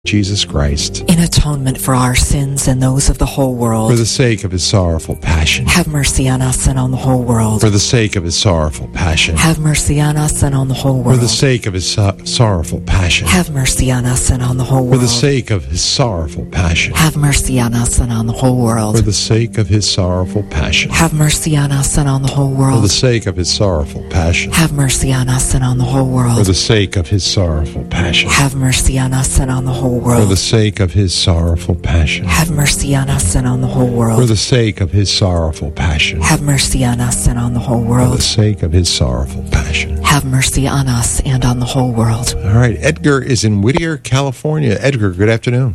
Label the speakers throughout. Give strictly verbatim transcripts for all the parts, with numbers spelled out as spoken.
Speaker 1: Jesus Christ,
Speaker 2: in atonement for our sins and those of the whole world,
Speaker 1: for the sake of his sorrowful passion,
Speaker 2: have mercy on us and on the whole world,
Speaker 1: for the sake of his sorrowful passion,
Speaker 2: have mercy on us and on the whole world,
Speaker 1: for the sake of his so- sorrowful passion,
Speaker 2: have mercy on us and on the whole world,
Speaker 1: for the sake of his sorrowful passion,
Speaker 2: have mercy on us and on the whole world,
Speaker 1: for the sake of his sorrowful passion,
Speaker 2: have mercy on us and on the whole world,
Speaker 1: for the sake of his sorrowful passion,
Speaker 2: have mercy on us and on the whole world,
Speaker 1: for the sake of his sorrowful passion,
Speaker 2: have mercy on us and on the whole world,
Speaker 1: for the sake of his sorrowful passion,
Speaker 2: have mercy on us and on the whole world,
Speaker 1: for the sake of his sorrowful passion,
Speaker 2: have mercy on us and on the whole
Speaker 1: for
Speaker 2: world,
Speaker 1: the sake of his sorrowful passion.
Speaker 2: have mercy on us and on the whole world.
Speaker 1: All right, Edgar is in Whittier, California. Edgar, good afternoon.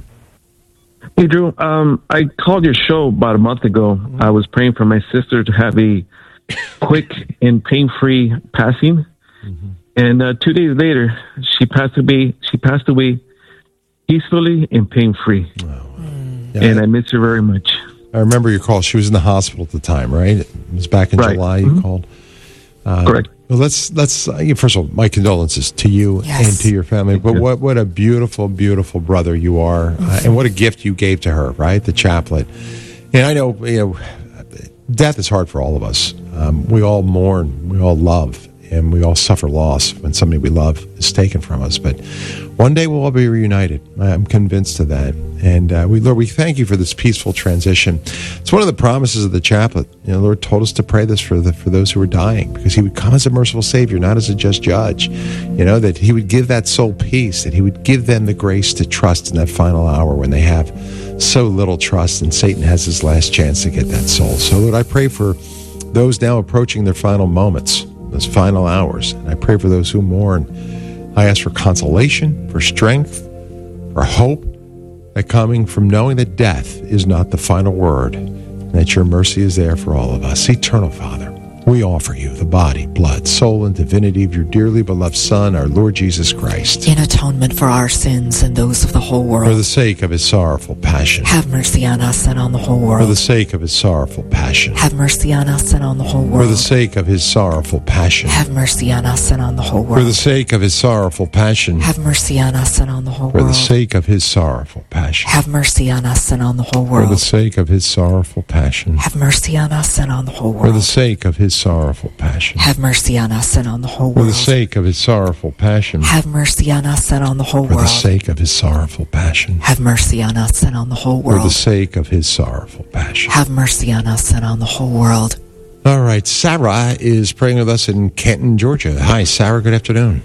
Speaker 3: Hey, Drew. Um, I called your show about a month ago. I was praying for my sister to have a quick and pain-free passing, mm-hmm. and uh, two days later, she passed away. She passed away peacefully and pain-free, oh, yeah, and I, I miss her very much.
Speaker 1: I remember your call. She was in the hospital at the time, right? It was back in right. July. You mm-hmm. called. Uh,
Speaker 3: Correct.
Speaker 1: Well, let's let's. Uh, first of all, my condolences to you
Speaker 2: yes.
Speaker 1: and to your family. Thank but you. what what a beautiful, beautiful brother you are, mm-hmm. uh, and what a gift you gave to her, right? The chaplet. And I know, you know, death is hard for all of us. Um, we all mourn, we all love, and we all suffer loss when somebody we love is taken from us. But one day we'll all be reunited. I'm convinced of that. And uh, we, Lord, we thank you for this peaceful transition. It's one of the promises of the chaplet. You know, the Lord told us to pray this for the for those who are dying, because He would come as a merciful Savior, not as a just judge. You know, that He would give that soul peace, that He would give them the grace to trust in that final hour when they have so little trust, and Satan has his last chance to get that soul. So, Lord, I pray for those now approaching their final moments, those final hours. And I pray for those who mourn. I ask for consolation, for strength, for hope, that coming from knowing that death is not the final word, and that your mercy is there for all of us. Eternal Father, we offer you the body, blood, soul, and divinity of your dearly beloved Son, our Lord Jesus Christ,
Speaker 2: in atonement for our sins and those of the whole world,
Speaker 1: for the sake of his sorrowful passion.
Speaker 2: Have mercy on us and on the whole world.
Speaker 1: For the sake of his sorrowful passion.
Speaker 2: Have mercy on us and on the whole world.
Speaker 1: For the sake of his sorrowful passion.
Speaker 2: Have mercy on us and on the whole world.
Speaker 1: For the sake of his sorrowful passion.
Speaker 2: Have mercy on us and on the whole
Speaker 1: For
Speaker 2: world.
Speaker 1: the sake of his sorrowful passion.
Speaker 2: Have mercy on us and on the whole world.
Speaker 1: For the sake of his sorrowful passion.
Speaker 2: Have mercy on us and on the whole world.
Speaker 1: For the sake of his sorrowful passion.
Speaker 2: Have mercy on us and on the whole
Speaker 1: For
Speaker 2: world.
Speaker 1: the sake of his sorrowful passion.
Speaker 2: Have mercy on us and on the whole
Speaker 1: For
Speaker 2: world.
Speaker 1: the sake of his sorrowful passion.
Speaker 2: Have mercy on us and on the whole world.
Speaker 1: For the sake of his sorrowful passion.
Speaker 2: Have mercy on us and on the whole world.
Speaker 1: All right, Sarah is praying with us in Canton, Georgia. Hi, Sarah. Good afternoon.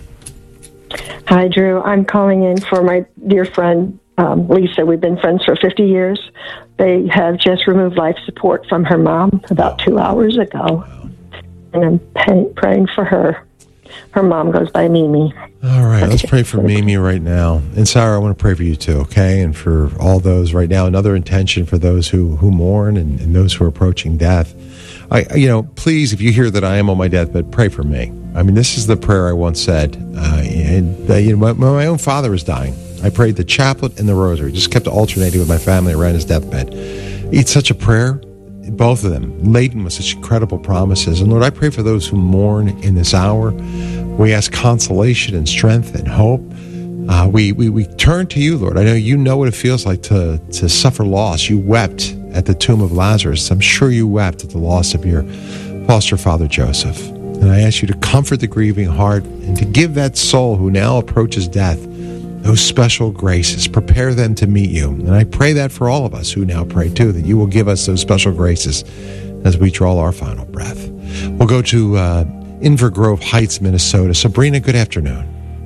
Speaker 4: Hi, Drew. I'm calling in for my dear friend, um, Lisa. We've been friends for fifty years. They have just removed life support from her mom about two hours ago. And I'm pay- praying for her. Her mom goes by Mimi.
Speaker 1: All right, let's pray for Mimi right now. And Sarah, I want to pray for you too, okay? And for all those right now, another intention for those who, who mourn and, and those who are approaching death. I, you know, please, if you hear that I am on my deathbed, pray for me. I mean, this is the prayer I once said. Uh, and, uh, you know, when my own father was dying, I prayed the chaplet and the rosary. Just kept alternating with my family around his deathbed. It's such a prayer. Both of them, laden with such incredible promises. And Lord, I pray for those who mourn in this hour. We ask consolation and strength and hope. Uh, we, we we turn to you, Lord. I know you know what it feels like to, to suffer loss. You wept at the tomb of Lazarus. I'm sure you wept at the loss of your foster father, Joseph. And I ask you to comfort the grieving heart and to give that soul who now approaches death those special graces. Prepare them to meet you. And I pray that for all of us who now pray too, that you will give us those special graces as we draw our final breath. We'll go to uh, Inver Grove Heights, Minnesota. Sabrina, good afternoon.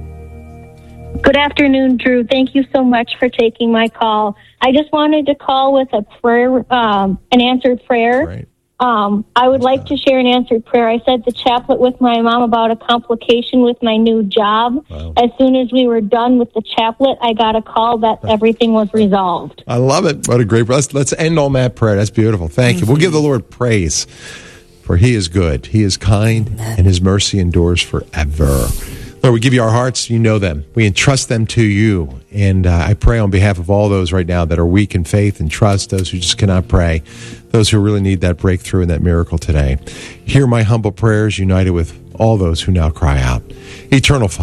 Speaker 5: Good afternoon, Drew. Thank you so much for taking my call. I just wanted to call with a prayer, um, an answered prayer.
Speaker 1: Right.
Speaker 5: Um, I would like to share an answered prayer. I said the chaplet with my mom about a complication with my new job.
Speaker 1: Wow.
Speaker 5: As soon as we were done with the chaplet, I got a call that everything was resolved.
Speaker 1: I love it. What a great, let's, let's end on that prayer. That's beautiful. Thank you. We'll give the Lord praise, for he is good. He is kind, and his mercy endures forever. Lord, we give you our hearts. You know them. We entrust them to you. And uh, I pray on behalf of all those right now that are weak in faith and trust, those who just cannot pray, those who really need that breakthrough and that miracle today. Hear my humble prayers united with all those who now cry out. Eternal Father,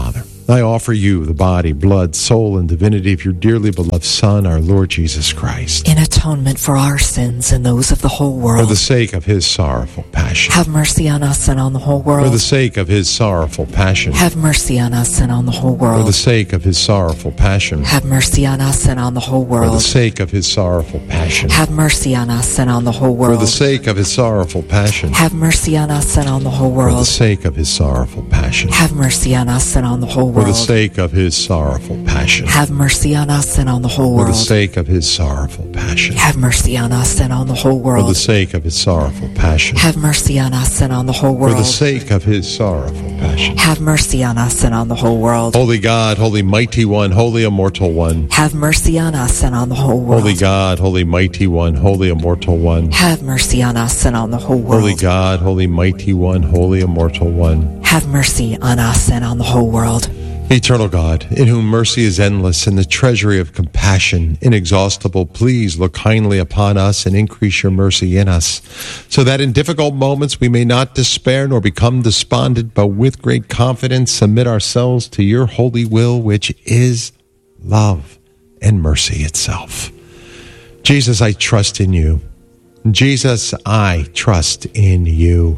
Speaker 1: I offer you the body, blood, soul, and divinity of your dearly beloved Son, our Lord Jesus Christ,
Speaker 2: in atonement for our sins and those of the whole
Speaker 1: for
Speaker 2: world.
Speaker 1: the sake of his sorrowful passion.
Speaker 2: Have mercy on us and on the whole
Speaker 1: For
Speaker 2: world.
Speaker 1: the sake of his sorrowful passion.
Speaker 2: Have mercy on us and on the whole
Speaker 1: For
Speaker 2: world.
Speaker 1: the sake of his sorrowful passion.
Speaker 2: Have mercy on us and on the whole
Speaker 1: For the
Speaker 2: world.
Speaker 1: sake of his sorrowful passion.
Speaker 2: Have mercy on us and on the whole
Speaker 1: For the
Speaker 2: world.
Speaker 1: sake of his sorrowful passion.
Speaker 2: Have mercy on us and on the whole
Speaker 1: For the
Speaker 2: world.
Speaker 1: sake of his sorrowful passion.
Speaker 2: Have mercy on us and on the whole
Speaker 1: For the
Speaker 2: world.
Speaker 1: sake of his sorrowful passion.
Speaker 2: Have mercy on us and on the whole
Speaker 1: For the
Speaker 2: world.
Speaker 1: sake of his sorrowful passion.
Speaker 2: Have mercy on us and on the whole
Speaker 1: For the
Speaker 2: world.
Speaker 1: sake of his sorrowful passion.
Speaker 2: Have mercy on us and on the whole
Speaker 1: For the
Speaker 2: world.
Speaker 1: sake of his sorrowful passion.
Speaker 2: Have mercy on us and on the whole world.
Speaker 1: Holy God, holy mighty one, holy immortal one.
Speaker 2: Have mercy on us and on the whole world.
Speaker 1: Holy God, holy mighty one, holy immortal one.
Speaker 2: Have mercy on us and on the whole world.
Speaker 1: Holy God, holy mighty one, holy immortal one.
Speaker 2: Have mercy on us and on the whole world.
Speaker 1: Eternal God, in whom mercy is endless and the treasury of compassion inexhaustible, please look kindly upon us and increase your mercy in us, so that in difficult moments we may not despair nor become despondent, but with great confidence submit ourselves to your holy will, which is love and mercy itself. Jesus, I trust in you. Jesus, I trust in you.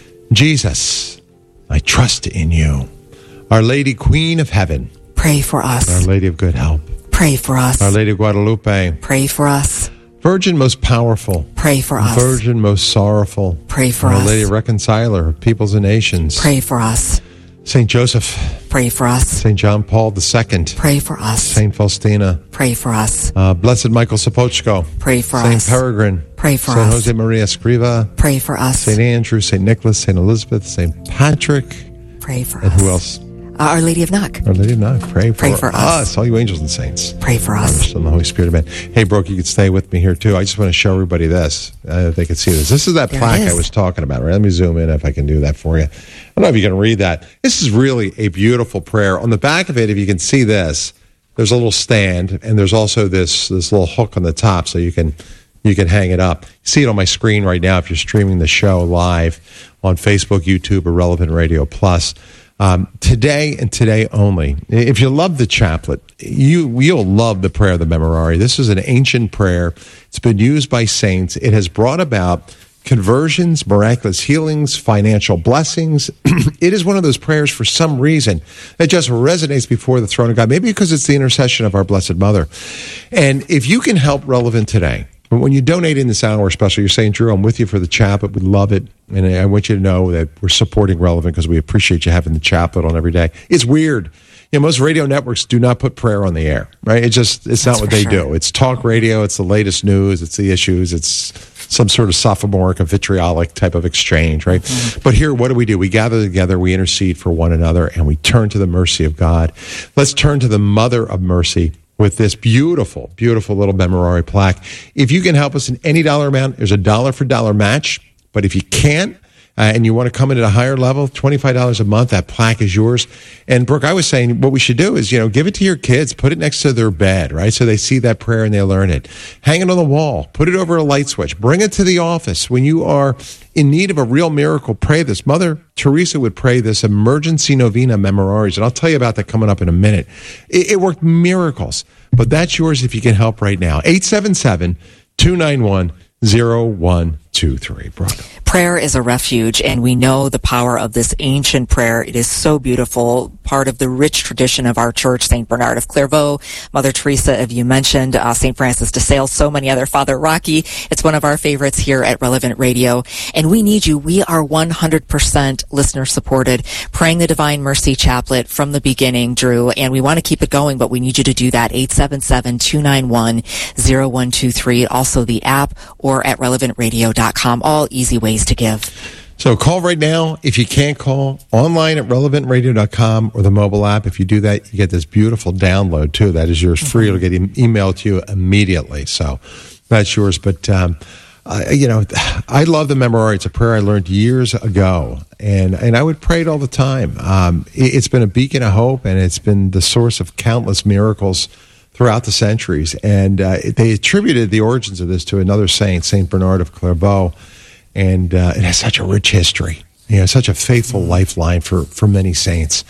Speaker 1: Jesus, I trust in you. Our Lady, Queen of Heaven,
Speaker 2: Pray for
Speaker 1: Our
Speaker 2: us.
Speaker 1: Lady of Good Help,
Speaker 2: Pray for us.
Speaker 1: Our Lady of Guadalupe,
Speaker 2: Pray for us.
Speaker 1: Virgin most powerful,
Speaker 2: Pray for us.
Speaker 1: Virgin most sorrowful,
Speaker 2: Pray for
Speaker 1: Our
Speaker 2: us.
Speaker 1: Lady Reconciler of peoples and nations,
Speaker 2: Pray for us.
Speaker 1: Saint Joseph,
Speaker 2: Pray for us.
Speaker 1: Saint John Paul the Second,
Speaker 2: Pray for us.
Speaker 1: Saint Faustina,
Speaker 2: Pray for us.
Speaker 1: uh, Blessed Michael Sopochko,
Speaker 2: Pray for
Speaker 1: Saint
Speaker 2: us.
Speaker 1: Peregrine,
Speaker 2: Pray for
Speaker 1: Saint
Speaker 2: us.
Speaker 1: Jose Maria Escriva,
Speaker 2: Pray for us.
Speaker 1: Saint Andrew, Saint Nicholas, Saint Elizabeth, Saint Patrick,
Speaker 2: Pray for
Speaker 1: and
Speaker 2: us.
Speaker 1: who else?
Speaker 2: Uh, Our Lady of Knock.
Speaker 1: Our Lady of Knock, pray for,
Speaker 2: Pray for us.
Speaker 1: all you angels and saints.
Speaker 2: Pray for us.
Speaker 1: And the Holy Spirit of man. Hey, Brooke, you could stay with me here too. I just want to show everybody this. Uh, if they could see this. This is that
Speaker 2: There it
Speaker 1: plaque I
Speaker 2: is.
Speaker 1: was talking about. Right? Let me zoom in if I can do that for you. I don't know if you can read that. This is really a beautiful prayer. On the back of it, if you can see this, there's a little stand, and there's also this this little hook on the top, so you can you can hang it up. You see it on my screen right now if you're streaming the show live on Facebook, YouTube, or Relevant Radio Plus. Um, today and today only. If you love the chaplet, you, you'll love the prayer of the Memorare. This is an ancient prayer. It's been used by saints. It has brought about conversions, miraculous healings, financial blessings. It is one of those prayers for some reason that just resonates before the throne of God, maybe because it's the intercession of our Blessed Mother. And if you can help Relevant today, when you donate in this hour special, you're saying, Drew, I'm with you for the chaplet. We love it. And I want you to know that we're supporting Relevant because we appreciate you having the chaplet on every day. It's weird. You know, most radio networks do not put prayer on the air, right? It's just, it's
Speaker 2: That's
Speaker 1: not what
Speaker 2: for
Speaker 1: they
Speaker 2: sure.
Speaker 1: do. It's talk radio. It's the latest news. It's the issues. It's some sort of sophomoric and vitriolic type of exchange, right? Mm-hmm. But here, what do we do? We gather together, we intercede for one another, and we turn to the mercy of God. Let's turn to the Mother of Mercy with this beautiful, beautiful little Memorare plaque. If you can help us in any dollar amount, there's a dollar for dollar match. But if you can't, uh, and you want to come in at a higher level, twenty-five dollars a month, that plaque is yours. And Brooke, I was saying what we should do is, you know, give it to your kids, put it next to their bed, right? So they see that prayer and they learn it. Hang it on the wall, put it over a light switch, bring it to the office. When you are in need of a real miracle, pray this. Mother Teresa would pray this emergency novena Memoraries. And I'll tell you about that coming up in a minute. It, it worked miracles, but that's yours if you can help right now. eight seven seven, two nine one, zero one two three. Brooke.
Speaker 2: Prayer is a refuge, and we know the power of this ancient prayer. It is so beautiful, part of the rich tradition of our church. Saint Bernard of Clairvaux, Mother Teresa, as you mentioned, uh, Saint Francis de Sales, so many other, Father Rocky. It's one of our favorites here at Relevant Radio, and we need you. We are one hundred percent listener supported, praying the Divine Mercy Chaplet from the beginning, Drew, and we want to keep it going, but we need you to do that. eight seven seven, two nine one, zero one two three, also the app, or at relevant radio dot com. All easy ways to give.
Speaker 1: So call right now. If you can't call, online at relevant radio dot com or the mobile app. If you do that, you get this beautiful download too. That is yours free. It'll get e- emailed to you immediately. So that's yours. But, um, uh, you know, I love the Memorare. It's a prayer I learned years ago, and, and I would pray it all the time. Um, it, it's been a beacon of hope, and it's been the source of countless miracles throughout the centuries. And uh, they attributed the origins of this to another saint, Saint Bernard of Clairvaux. And uh, it has such a rich history, you know, such a faithful lifeline for, for many saints.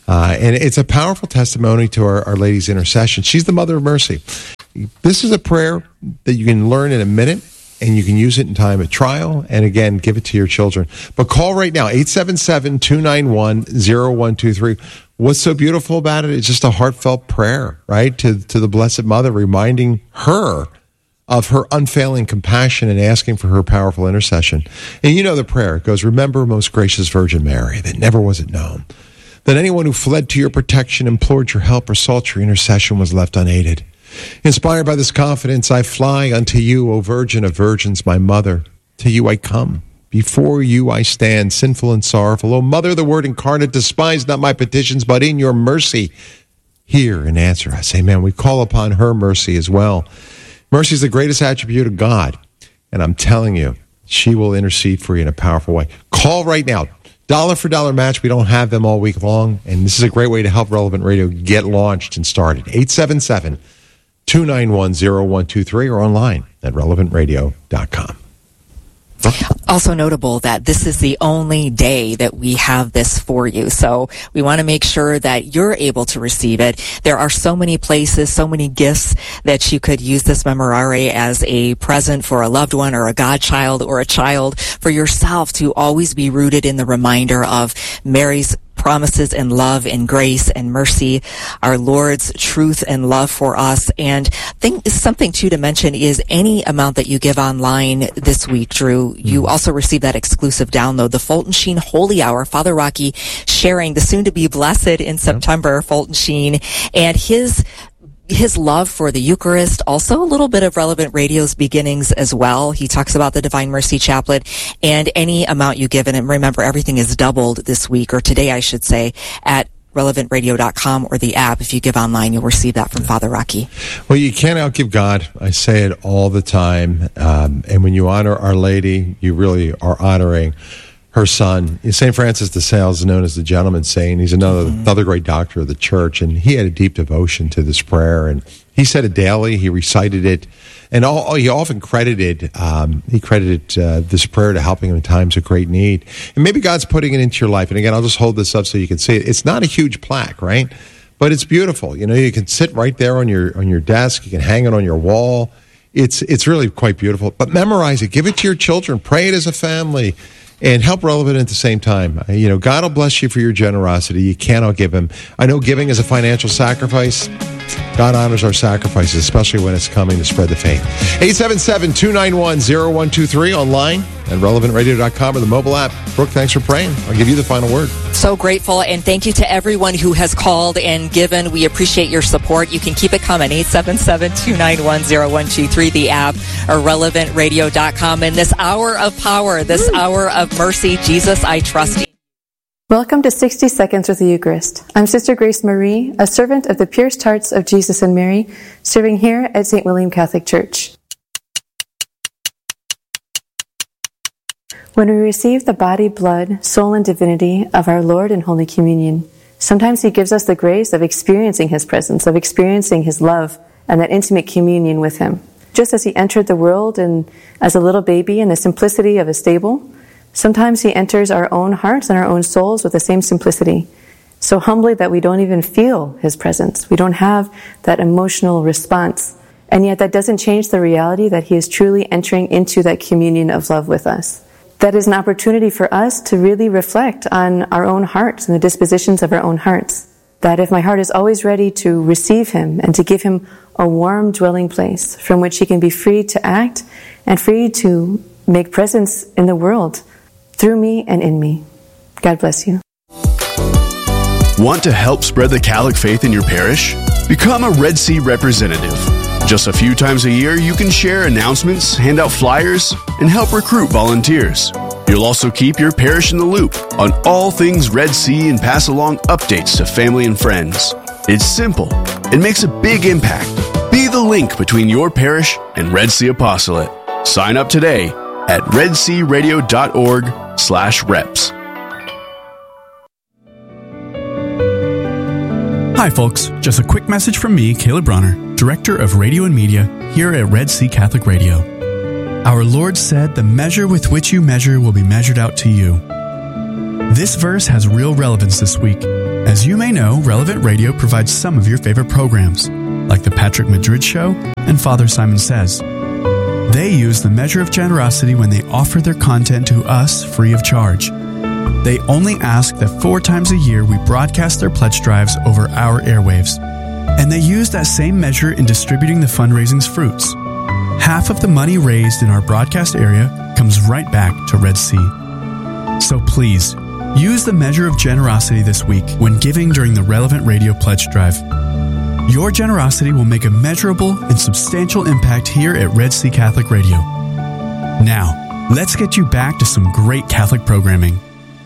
Speaker 1: Uh, and it's a powerful testimony to our, our Lady's intercession. She's the Mother of Mercy. This is a prayer that you can learn in a minute, and you can use it in time of trial. And again, give it to your children. But call right now, eight seven seven, two nine one, zero one two three. What's so beautiful about it? It's just a heartfelt prayer, right? To, to the Blessed Mother, reminding her of her unfailing compassion and asking for her powerful intercession. And you know the prayer. It goes, remember, most gracious Virgin Mary, that never was it known that anyone who fled to your protection, implored your help, or sought your intercession was left unaided. Inspired by this confidence, I fly unto you, O Virgin of Virgins, my Mother. To you I come. Before you I stand, sinful and sorrowful. O Mother, the Word incarnate, despise not my petitions, but in your mercy hear and answer us. Amen. We call upon her mercy as well. Mercy is the greatest attribute of God. And I'm telling you, she will intercede for you in a powerful way. Call right now. Dollar for dollar match. We don't have them all week long. And this is a great way to help Relevant Radio get launched and started. eight seven seven, two nine one, zero one two three or online at relevant radio dot com.
Speaker 2: Also notable that this is the only day that we have this for you. So we want to make sure that you're able to receive it. There are so many places, so many gifts that you could use this memorare as a present for a loved one or a godchild or a child, for yourself to always be rooted in the reminder of Mary's promises and love and grace and mercy, our Lord's truth and love for us. And think something too to mention is any amount that you give online this week, Drew, you mm. also receive that exclusive download, the Fulton Sheen Holy Hour, Father Rocky sharing the soon-to-be blessed in September, yep. Fulton Sheen, and his his love for the Eucharist, also a little bit of Relevant Radio's beginnings as well. He talks about the Divine Mercy Chaplet and any amount you give. And remember, everything is doubled this week, or today, I should say, at relevant radio dot com or the app. If you give online, you'll receive that from Father Rocky.
Speaker 1: Well, you can't outgive God. I say it all the time. Um, and when you honor Our Lady, you really are honoring her son. Saint Francis de Sales is known as the gentleman saint. He's another mm-hmm. another great doctor of the church, and he had a deep devotion to this prayer, and he said it daily. He recited it, and all, he often credited um, he credited uh, this prayer to helping him in times of great need. And maybe God's putting it into your life. And again, I'll just hold this up so you can see it. It's not a huge plaque, right? But it's beautiful. You know, you can sit right there on your on your desk. You can hang it on your wall. It's it's really quite beautiful. But memorize it. Give it to your children. Pray it as a family. And help Relevant at the same time. You know, God will bless you for your generosity. You can't outgive him. I know giving is a financial sacrifice. God honors our sacrifices, especially when it's coming to spread the faith. eight seven seven, two nine one, zero one two three online at relevant radio dot com or the mobile app. Brooke, thanks for praying. I'll give you the final word.
Speaker 2: So grateful, and thank you to everyone who has called and given. We appreciate your support. You can keep it coming. eight seven seven, two nine one, zero one two three, the app, or relevant radio dot com. In this hour of power, this Woo. hour of mercy, Jesus, I trust you.
Speaker 6: Welcome to sixty Seconds with the Eucharist. I'm Sister Grace Marie, a servant of the Pierced Hearts of Jesus and Mary, serving here at Saint William Catholic Church. When we receive the body, blood, soul, and divinity of our Lord in Holy Communion, sometimes He gives us the grace of experiencing His presence, of experiencing His love, and that intimate communion with Him. Just as He entered the world and as a little baby in the simplicity of a stable, sometimes He enters our own hearts and our own souls with the same simplicity, so humbly that we don't even feel His presence. We don't have that emotional response. And yet that doesn't change the reality that He is truly entering into that communion of love with us. That is an opportunity for us to really reflect on our own hearts and the dispositions of our own hearts. That if my heart is always ready to receive Him and to give Him a warm dwelling place from which He can be free to act and free to make presence in the world, through me and in me. God bless you.
Speaker 7: Want to help spread the Catholic faith in your parish? Become a Red Sea representative. Just a few times a year, you can share announcements, hand out flyers, and help recruit volunteers. You'll also keep your parish in the loop on all things Red Sea and pass along updates to family and friends. It's simple. It makes a big impact. Be the link between your parish and Red Sea Apostolate. Sign up today at red sea radio dot org slash reps.
Speaker 8: Hi folks, just a quick message from me, Caleb Bronner, Director of Radio and Media here at Red Sea Catholic Radio. Our Lord said, "The measure with which you measure will be measured out to you." This verse has real relevance this week. As you may know, Relevant Radio provides some of your favorite programs, like The Patrick Madrid Show and Father Simon Says. They use the measure of generosity when they offer their content to us free of charge. They only ask that four times a year we broadcast their pledge drives over our airwaves. And they use that same measure in distributing the fundraising's fruits. Half of the money raised in our broadcast area comes right back to Red Sea. So please, use the measure of generosity this week when giving during the Relevant Radio Pledge Drive. Your generosity will make a measurable and substantial impact here at Red Sea Catholic Radio. Now, let's get you back to some great Catholic programming.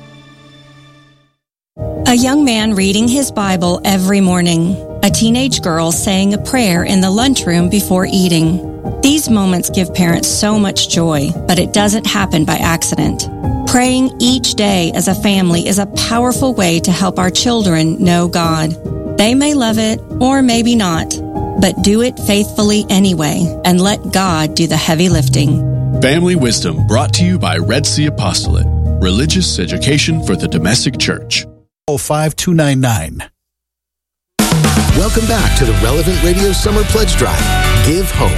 Speaker 9: A young man reading his Bible every morning. A teenage girl saying a prayer in the lunchroom before eating. These moments give parents so much joy, but it doesn't happen by accident. Praying each day as a family is a powerful way to help our children know God. They may love it, or maybe not, but do it faithfully anyway, and let God do the heavy lifting.
Speaker 7: Family Wisdom, brought to you by Red Sea Apostolate, religious education for the domestic church.
Speaker 10: oh five two nine nine.
Speaker 11: Welcome back to the Relevant Radio Summer Pledge Drive. Give hope.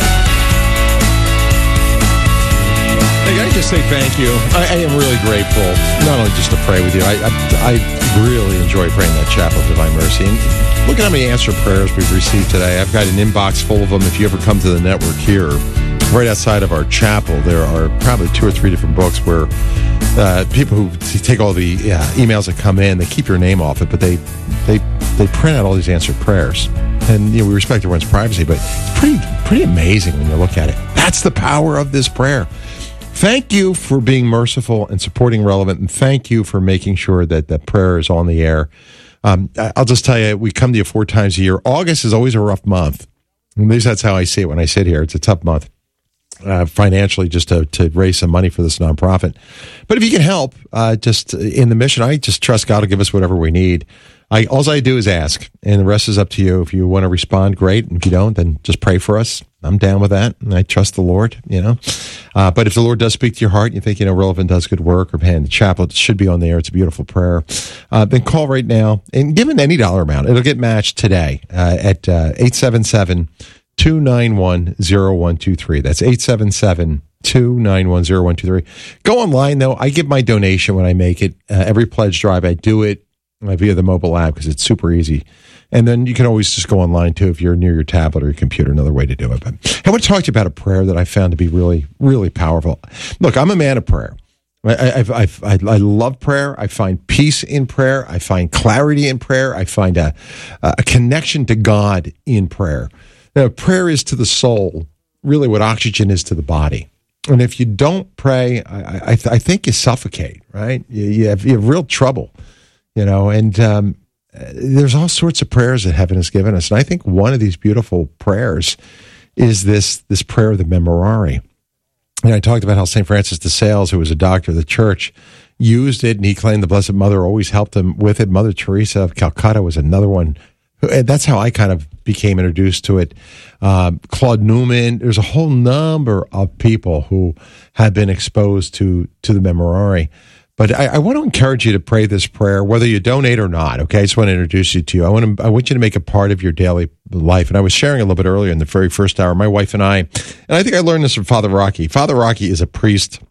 Speaker 1: Hey, can I just say thank you? I, I am really grateful, not only just to pray with you. I, I, I really enjoy praying that Chapel of Divine Mercy. And look at how many answered prayers we've received today. I've got an inbox full of them. If you ever come to the network here, right outside of our chapel, there are probably two or three different books where uh, people who take all the uh, emails that come in, they keep your name off it, but they they they print out all these answered prayers. And you know, we respect everyone's privacy, but it's pretty pretty amazing when you look at it. That's the power of this prayer. Thank you for being merciful and supporting Relevant, and thank you for making sure that that prayer is on the air. Um, I'll just tell you, we come to you four times a year. August is always a rough month. At least that's how I see it when I sit here. It's a tough month. Uh, financially, just to, to raise some money for this nonprofit. But if you can help, uh, just in the mission, I just trust God will give us whatever we need. I, all I do is ask, and the rest is up to you. If you want to respond, great. And if you don't, then just pray for us. I'm down with that, and I trust the Lord, you know. Uh, but if the Lord does speak to your heart, and you think, you know, Relevant does good work, or man, the chapel should be on there, it's a beautiful prayer, uh, then call right now and give an any dollar amount. It'll get matched today uh, at uh, eight seven seven, two nine one, zero one two three. That's eight seven seven, two nine one, zero one two three. Go online, though. I give my donation when I make it. Uh, every pledge drive, I do it uh, via the mobile app because it's super easy. And then you can always just go online, too, if you're near your tablet or your computer, another way to do it. But I want to talk to you about a prayer that I found to be really, really powerful. Look, I'm a man of prayer. I, I, I, I, I love prayer. I find peace in prayer. I find clarity in prayer. I find a, a connection to God in prayer. Now, prayer is to the soul really what oxygen is to the body. And if you don't pray, I, I, I think you suffocate, right? You, you, have, you have real trouble, you know, and um, there's all sorts of prayers that heaven has given us. And I think one of these beautiful prayers is this, this prayer of the Memorare. And I talked about how Saint Francis de Sales, who was a doctor of the church, used it, and he claimed the Blessed Mother always helped him with it. Mother Teresa of Calcutta was another one. And that's how I kind of became introduced to it. Uh, Claude Newman, there's a whole number of people who have been exposed to, to the Memorare. But I, I want to encourage you to pray this prayer, whether you donate or not. Okay, I just want to introduce you to you. I want to, I want you to make it part of your daily life. And I was sharing a little bit earlier in the very first hour, my wife and I, and I think I learned this from Father Rocky. Father Rocky is a priest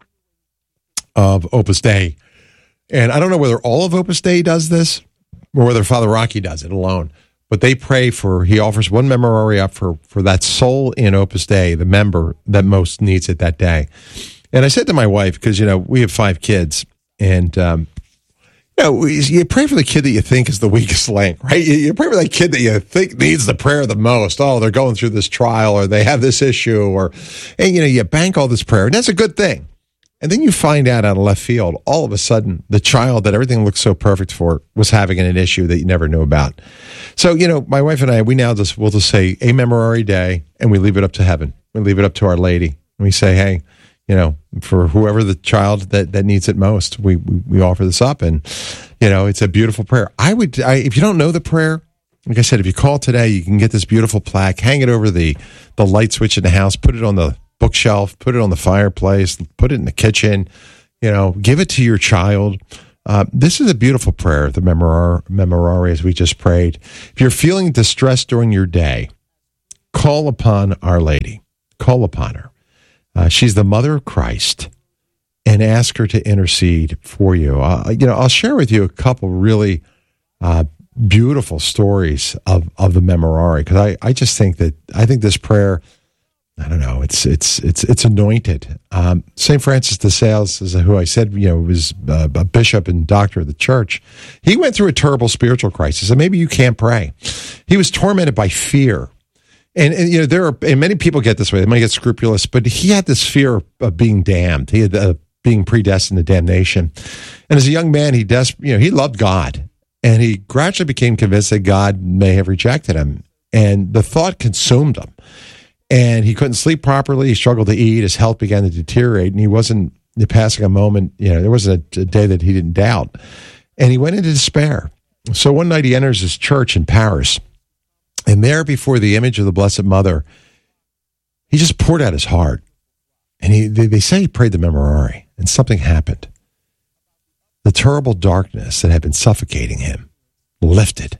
Speaker 1: of Opus Dei. And I don't know whether all of Opus Dei does this or whether Father Rocky does it alone. But they pray for, he offers one Memorare up for, for that soul in Opus Dei, the member that most needs it that day. And I said to my wife, because, you know, we have five kids, and, um, you know, you pray for the kid that you think is the weakest link, right? You, you pray for that kid that you think needs the prayer the most. Oh, they're going through this trial, or they have this issue, or, and, you know, you bank all this prayer, and that's a good thing. And then you find out out of left field, all of a sudden, the child that everything looked so perfect for was having an issue that you never knew about. So, you know, my wife and I, we now just, we'll just say a Memorare Day, and we leave it up to heaven. We leave it up to Our Lady. And we say, hey, you know, for whoever the child that, that needs it most, we, we, we offer this up. And, you know, it's a beautiful prayer. I would, I, if you don't know the prayer, like I said, if you call today, you can get this beautiful plaque, hang it over the, the light switch in the house, put it on the bookshelf, put it on the fireplace, put it in the kitchen, you know, give it to your child. Uh, this is a beautiful prayer, the Memorare, Memorare, as we just prayed. If you're feeling distressed during your day, call upon Our Lady. Call upon her. Uh, she's the Mother of Christ, and ask her to intercede for you. Uh, you know, I'll share with you a couple really uh, beautiful stories of, of the Memorare, because I, I just think that, I think this prayer, I don't know, it's it's it's it's anointed. Um, Saint Francis de Sales is who I said, you know, was uh, a bishop and doctor of the church. He went through a terrible spiritual crisis, and maybe you can't pray. He was tormented by fear. And, and you know, there are, and many people get this way, they might get scrupulous, but he had this fear of being damned. He had uh, being predestined to damnation. And as a young man, he des- you know, he loved God. And he gradually became convinced that God may have rejected him. And the thought consumed him. And he couldn't sleep properly. He struggled to eat. His health began to deteriorate. And he wasn't passing a moment, you know, there wasn't a, a day that he didn't doubt. And he went into despair. So one night he enters his church in Paris. And there before the image of the Blessed Mother, he just poured out his heart. And he, they, they say he prayed the Memorare, and something happened. The terrible darkness that had been suffocating him lifted.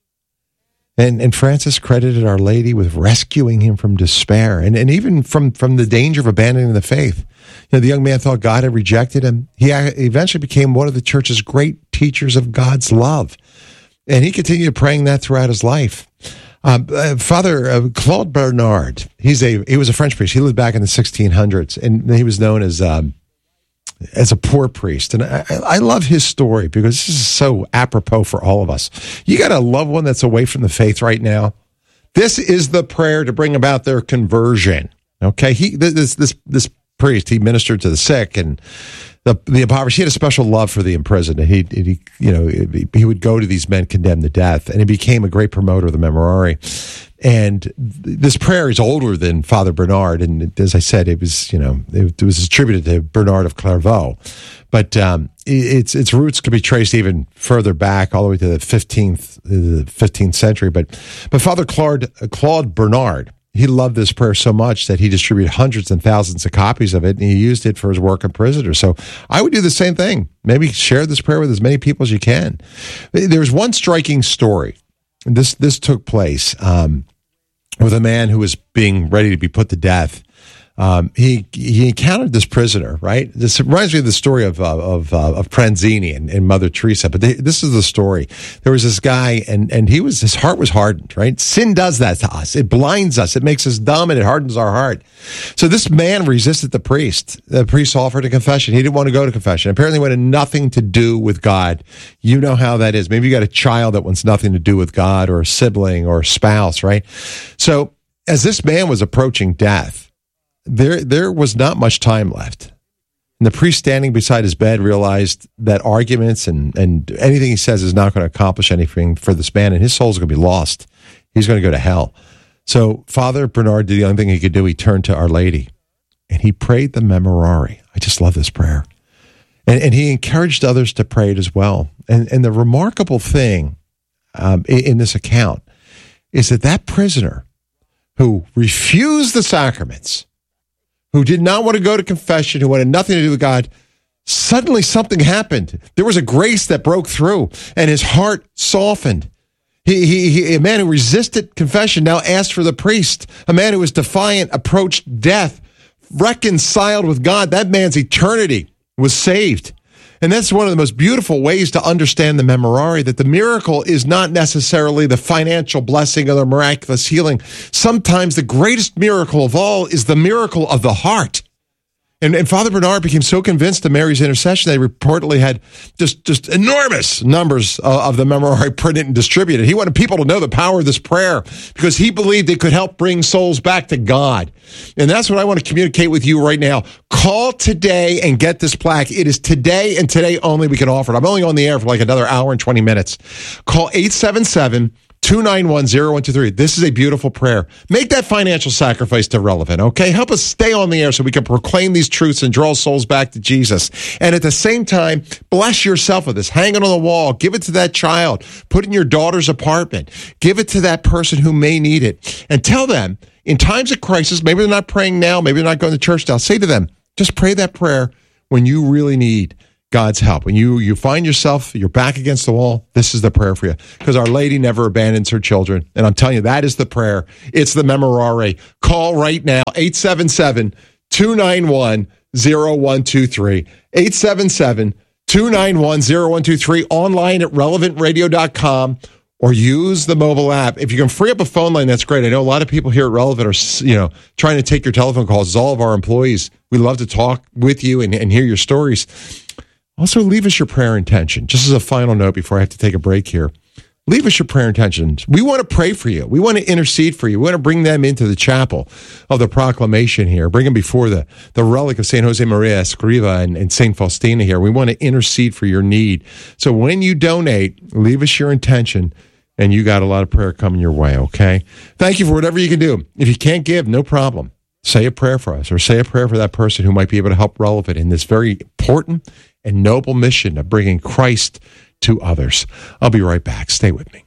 Speaker 1: And and Francis credited Our Lady with rescuing him from despair and, and even from, from the danger of abandoning the faith. You know, the young man thought God had rejected him. He eventually became one of the church's great teachers of God's love. And he continued praying that throughout his life. Um, uh, Father uh, Claude Bernard, he's a he was a French priest. He lived back in the sixteen hundreds, and he was known as um, as a poor priest. And I, I love his story because this is so apropos for all of us. You got a loved one that's away from the faith right now. This is the prayer to bring about their conversion. Okay, he this this this priest, he ministered to the sick and the the impoverished. He had a special love for the imprisoned. And he he you know he would go to these men condemned to death, and he became a great promoter of the Memorare. And this prayer is older than Father Bernard, and as I said, it was you know it was attributed to Bernard of Clairvaux, but um, its its roots could be traced even further back, all the way to the fifteenth the fifteenth century. But but Father Claude Claude Bernard, he loved this prayer so much that he distributed hundreds and thousands of copies of it, and he used it for his work in prisoners. So I would do the same thing. Maybe share this prayer with as many people as you can. There's one striking story. This this took place um, with a man who was being ready to be put to death. Um, he he encountered this prisoner, right? This reminds me of the story of uh, of uh, of Pranzini and, and Mother Teresa. But they, this is the story. There was this guy, and and he was his heart was hardened, right? Sin does that to us. It blinds us. It makes us dumb, and it hardens our heart. So this man resisted the priest. The priest offered a confession. He didn't want to go to confession. Apparently, wanted nothing to do with God. You know how that is. Maybe you got a child that wants nothing to do with God, or a sibling, or a spouse, right? So as this man was approaching death, There there was not much time left. And the priest standing beside his bed realized that arguments and, and anything he says is not going to accomplish anything for this man, and his soul's going to be lost. He's going to go to hell. So Father Bernard did the only thing he could do. He turned to Our Lady, and he prayed the Memorare. I just love this prayer. And, and he encouraged others to pray it as well. And, and the remarkable thing um, in, in this account is that that prisoner who refused the sacraments, who did not want to go to confession, who wanted nothing to do with God, suddenly something happened. There was a grace that broke through, and his heart softened. He, he, he, a man who resisted confession now asked for the priest. A man who was defiant approached death, reconciled with God. That man's eternity was saved. And that's one of the most beautiful ways to understand the Memorare, that the miracle is not necessarily the financial blessing or the miraculous healing. Sometimes the greatest miracle of all is the miracle of the heart. And, and Father Bernard became so convinced of Mary's intercession that he reportedly had just, just enormous numbers uh, of the Memorare printed and distributed. He wanted people to know the power of this prayer because he believed it could help bring souls back to God. And that's what I want to communicate with you right now. Call today and get this plaque. It is today and today only we can offer it. I'm only on the air for like another hour and twenty minutes. Call eight seven seven, two nine one, zero one two three. This is a beautiful prayer. Make that financial sacrifice to Relevant, okay? Help us stay on the air so we can proclaim these truths and draw souls back to Jesus. And at the same time, bless yourself with this. Hang it on the wall. Give it to that child. Put it in your daughter's apartment. Give it to that person who may need it. And tell them, in times of crisis, maybe they're not praying now, maybe they're not going to church now, say to them, just pray that prayer when you really need God's help. When you, you find yourself, you're back against the wall, this is the prayer for you. Because Our Lady never abandons her children. And I'm telling you, that is the prayer. It's the Memorare. Call right now, eight seven seven, two nine one, zero one two three. eight seven seven, two nine one, zero one two three. Online at relevant radio dot com. Or use the mobile app. If you can free up a phone line, that's great. I know a lot of people here at Relevant are, you know, trying to take your telephone calls. It's all of our employees. We love to talk with you and, and hear your stories. Also, leave us your prayer intention. Just as a final note before I have to take a break here, leave us your prayer intentions. We want to pray for you. We want to intercede for you. We want to bring them into the chapel of the proclamation here. Bring them before the, the relic of Saint Jose Maria Escriva and, and Saint Faustina here. We want to intercede for your need. So when you donate, leave us your intention. And you got a lot of prayer coming your way, okay? Thank you for whatever you can do. If you can't give, no problem. Say a prayer for us or say a prayer for that person who might be able to help Relevant in this very important and noble mission of bringing Christ to others. I'll be right back. Stay with me.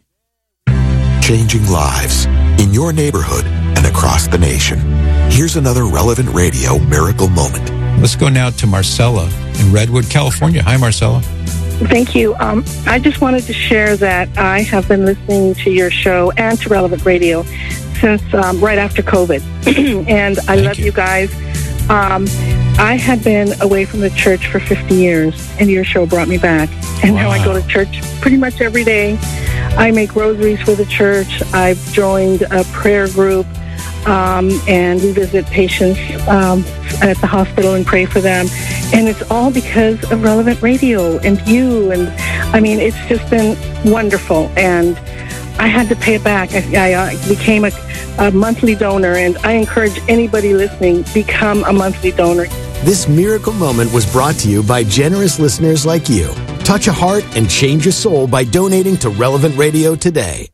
Speaker 12: Changing lives in your neighborhood and across the nation. Here's another Relevant Radio miracle moment.
Speaker 13: Let's go now to Marcella in Redwood, California. Hi, Marcella.
Speaker 14: Thank you. Um, I just wanted to share that I have been listening to your show and to Relevant Radio since um, right after COVID. And I
Speaker 13: Thank
Speaker 14: love
Speaker 13: you.
Speaker 14: you guys. Um, I had been away from the church for fifty years, and your show brought me back. And
Speaker 13: Wow.
Speaker 14: now I go to church pretty much every day. I make rosaries for the church. I've joined a prayer group, um, and we visit patients um, at the hospital and pray for them. And it's all because of Relevant Radio and you. And I mean, it's just been wonderful. And I had to pay it back. I, I uh, became a, a monthly donor, and I encourage anybody listening, become a monthly donor.
Speaker 11: This miracle moment was brought to you by generous listeners like you. Touch a heart and change your soul by donating to Relevant Radio today.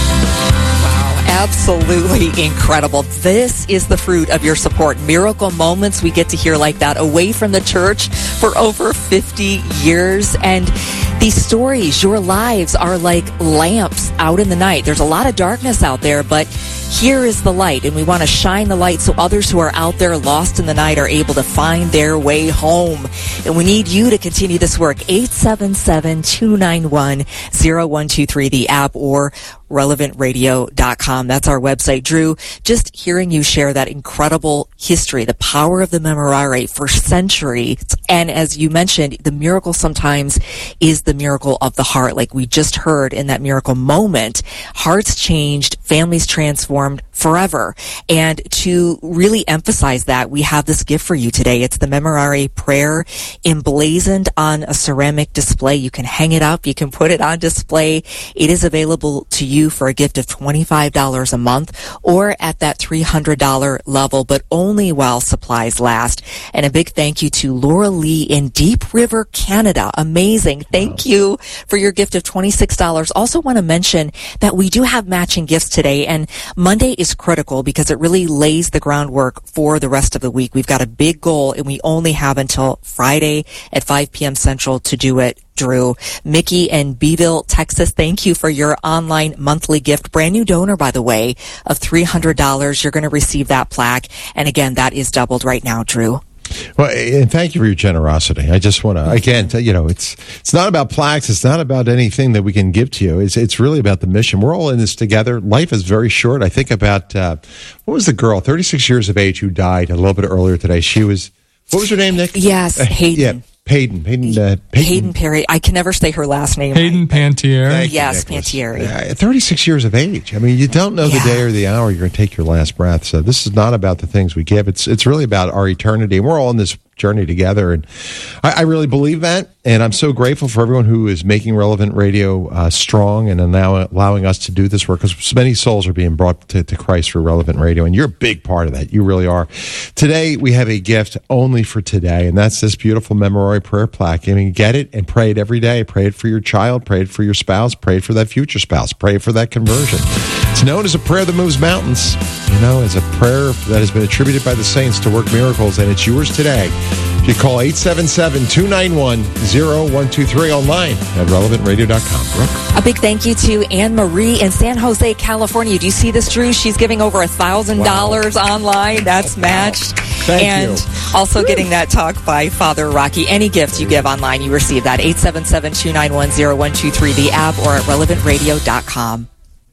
Speaker 2: Absolutely incredible. This is the fruit of your support. Miracle moments we get to hear like that away from the church for over fifty years. And these stories, your lives are like lamps out in the night. There's a lot of darkness out there, but here is the light, and we want to shine the light so others who are out there lost in the night are able to find their way home. And we need you to continue this work. eight seven seven, two nine one, zero one two three, the app, or relevant radio dot com. That's our website. Drew, just hearing you share that incredible history, the power of the Memorare for centuries. And as you mentioned, the miracle sometimes is the miracle of the heart. Like we just heard in that miracle moment, hearts changed, families transformed forever. And to really emphasize that, we have this gift for you today. It's the Memorare prayer emblazoned on a ceramic display. You can hang it up. You can put it on display. It is available to you for a gift of twenty-five dollars a month or at that three hundred dollars level, but only while supplies last. And a big thank you to Laura Lee in Deep River, Canada. Amazing. Thank wow. you for your gift of twenty-six dollars. Also want to mention that we do have matching gifts today, and Monday is critical because it really lays the groundwork for the rest of the week. We've got a big goal, and we only have until Friday at five p.m. Central to do it. Drew. Mickey in Beeville, Texas, thank you for your online monthly gift. Brand new donor, by the way, of three hundred dollars. You're going to receive that plaque. And again, that is doubled right now, Drew.
Speaker 1: Well, and thank you for your generosity. I just want to, again, you know, it's it's not about plaques. It's not about anything that we can give to you. It's it's really about the mission. We're all in this together. Life is very short. I think about, uh, what was the girl, thirty-six years of age, who died a little bit earlier today? She was, what was her name, Nick?
Speaker 2: Yes, Hayden.
Speaker 1: Uh, yeah. Hayden, Hayden, uh, Hayden,
Speaker 2: Hayden Perry. I can never say her last name.
Speaker 15: Hayden right. Pantieri.
Speaker 2: Yes, Pantieri.
Speaker 1: Uh, thirty-six years of age. I mean, you don't know yeah. the day or the hour you're going to take your last breath. So this is not about the things we give. It's it's really about our eternity. And we're all in this journey together. And I, I really believe that. And I'm so grateful for everyone who is making Relevant Radio uh, strong and now allowing us to do this work, because so many souls are being brought to, to Christ through Relevant Radio. And you're a big part of that. You really are. Today, we have a gift only for today, and that's this beautiful Memorare prayer plaque. I mean, get it and pray it every day. Pray it for your child. Pray it for your spouse. Pray it for that future spouse. Pray for that conversion. It's known as a prayer that moves mountains. You know, it's a prayer that has been attributed by the saints to work miracles, and it's yours today. You call eight seven seven, two nine one, zero one two three online at relevant radio dot com. Brooke?
Speaker 2: A big thank you to Anne Marie in San Jose, California. Do you see this, Drew? She's giving over one thousand dollars wow. online. That's matched. Wow.
Speaker 1: Thank
Speaker 2: and
Speaker 1: you.
Speaker 2: also getting that talk by Father Rocky. Any gift you give online, you receive that. eight seven seven, two nine one, zero one two three, the app, or at relevant radio dot com.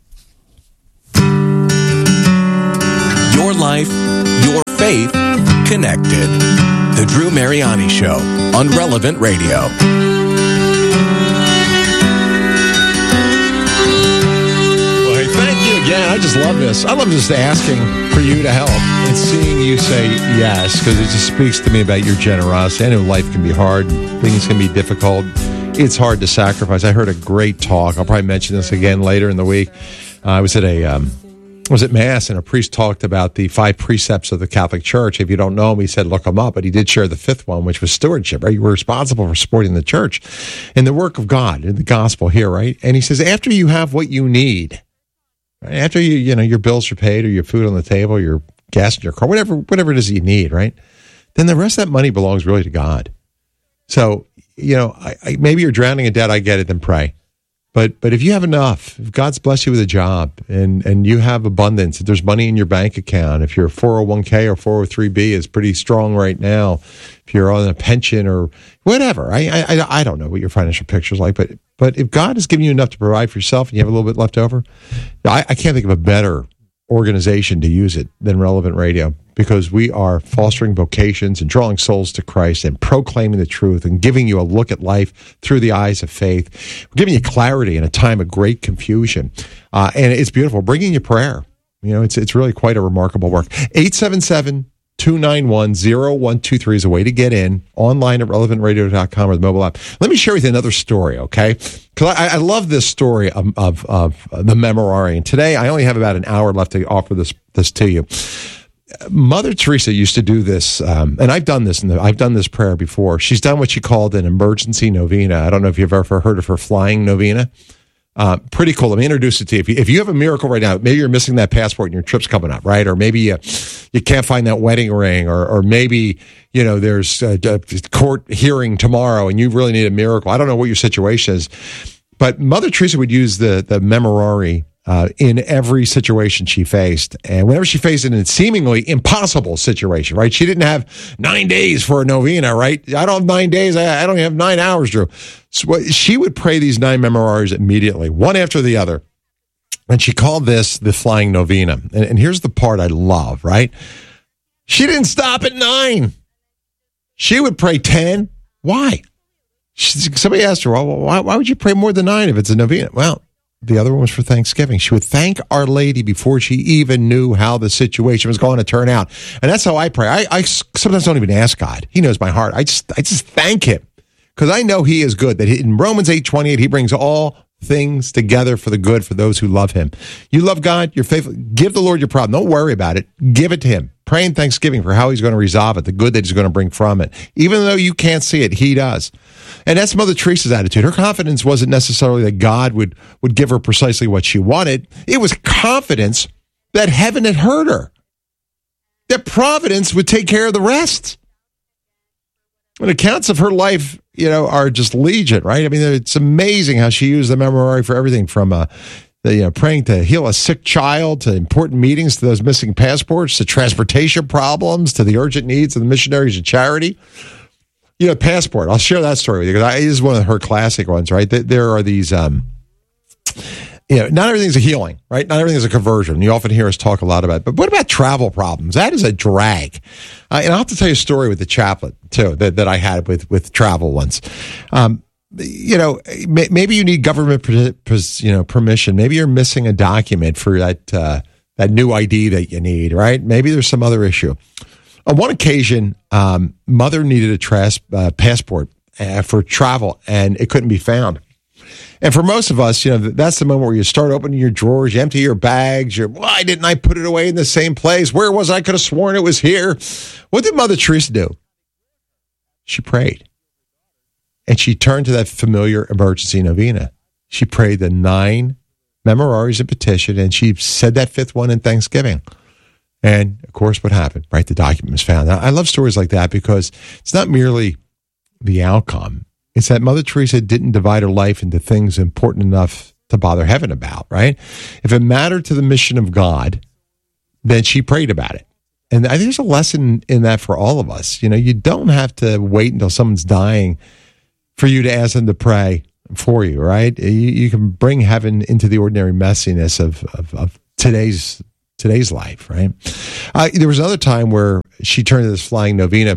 Speaker 15: Your life, your faith, connected. The Drew Mariani Show on Relevant Radio.
Speaker 1: Again, I just love this. I love just asking for you to help and seeing you say yes, because it just speaks to me about your generosity. I know life can be hard, things can be difficult. It's hard to sacrifice. I heard a great talk. I'll probably mention this again later in the week. Uh, I was at a um, was at Mass, and a priest talked about the five precepts of the Catholic Church. If you don't know him, he said look them up, but he did share the fifth one, which was stewardship. Right, you were responsible for supporting the church and the work of God in the gospel here. Right, and he says after you have what you need. After you, you know, your bills are paid or your food on the table, your gas in your car, whatever, whatever it is you need, right? Then the rest of that money belongs really to God. So, you know, I, I, maybe you're drowning in debt. I get it. Then pray. But but if you have enough, if God's blessed you with a job and, and you have abundance, if there's money in your bank account, if your four oh one k or four oh three b is pretty strong right now, if you're on a pension or whatever, I I, I don't know what your financial picture is like, but but if God has given you enough to provide for yourself and you have a little bit left over, I, I can't think of a better organization to use it than Relevant Radio, because we are fostering vocations and drawing souls to Christ and proclaiming the truth and giving you a look at life through the eyes of faith. We're giving you clarity in a time of great confusion. Uh, and it's beautiful. Bringing you prayer. You know, it's it's really quite a remarkable work. eight seven seven, two nine one, zero one two three is a way to get in, online at relevant radio dot com or the mobile app. Let me share with you another story, okay? Because I, I love this story of, of, of the Memorare. And today, I only have about an hour left to offer this this to you. Mother Teresa used to do this, um, and I've done this. In the, I've done this prayer before. She's done what she called an emergency novena. I don't know if you've ever heard of her flying novena. Uh, pretty cool. Let me introduce it to you. If, you. if you have a miracle right now, maybe you're missing that passport and your trip's coming up, right? Or maybe you, you can't find that wedding ring, or or maybe you know there's a, a court hearing tomorrow and you really need a miracle. I don't know what your situation is, but Mother Teresa would use the the Memorare Uh, in every situation she faced. And whenever she faced an seemingly impossible situation, right? She didn't have nine days for a novena, right? I don't have nine days. I, I don't have nine hours, Drew. So she would pray these nine Memoraries immediately, one after the other. And she called this the flying novena. And, and here's the part I love, right? She didn't stop at nine. She would pray ten. Why? She, somebody asked her, well, why, why would you pray more than nine if it's a novena? Well, the other one was for Thanksgiving. She would thank Our Lady before she even knew how the situation was going to turn out. And that's how I pray. I, I sometimes don't even ask God. He knows my heart. I just I just thank him because I know he is good. That he, in Romans eight twenty-eight, he brings all things together for the good for those who love him. You love God, you're faithful. Give the Lord your problem. Don't worry about it. Give it to him. Pray in thanksgiving for how he's going to resolve it, the good that he's going to bring from it. Even though you can't see it, he does. And that's Mother Teresa's attitude. Her confidence wasn't necessarily that God would, would give her precisely what she wanted. It was confidence that heaven had heard her, that providence would take care of the rest. And accounts of her life, you know, are just legion, right? I mean, it's amazing how she used the Memorare for everything from uh, the, you know, praying to heal a sick child, to important meetings, to those missing passports, to transportation problems, to the urgent needs of the missionaries of charity. You know, passport. I'll share that story with you because I, it is one of her classic ones, right? There are these, um, you know, not everything's a healing, right? Not everything is a conversion. You often hear us talk a lot about it. But what about travel problems? That is a drag. Uh, and I'll have to tell you a story with the chaplain, too, that, that I had with, with travel once. Um, you know, may, maybe you need government you know, permission. Maybe you're missing a document for that, uh, that new I D that you need, right? Maybe there's some other issue. On one occasion, um, Mother needed a tras- uh, passport uh, for travel, and it couldn't be found. And for most of us, you know, that's the moment where you start opening your drawers, you empty your bags, you're, why didn't I put it away in the same place? Where was I? I could have sworn it was here. What did Mother Teresa do? She prayed. And she turned to that familiar emergency novena. She prayed the nine Memoraries and petition, and she said that fifth one in Thanksgiving. And, of course, what happened, right? The document was found. Now, I love stories like that because it's not merely the outcome. It's that Mother Teresa didn't divide her life into things important enough to bother heaven about, right? If it mattered to the mission of God, then she prayed about it. And I think there's a lesson in that for all of us. You know, you don't have to wait until someone's dying for you to ask them to pray for you, right? You, you can bring heaven into the ordinary messiness of, of, of today's today's life, right? Uh, there was another time where she turned to this flying novena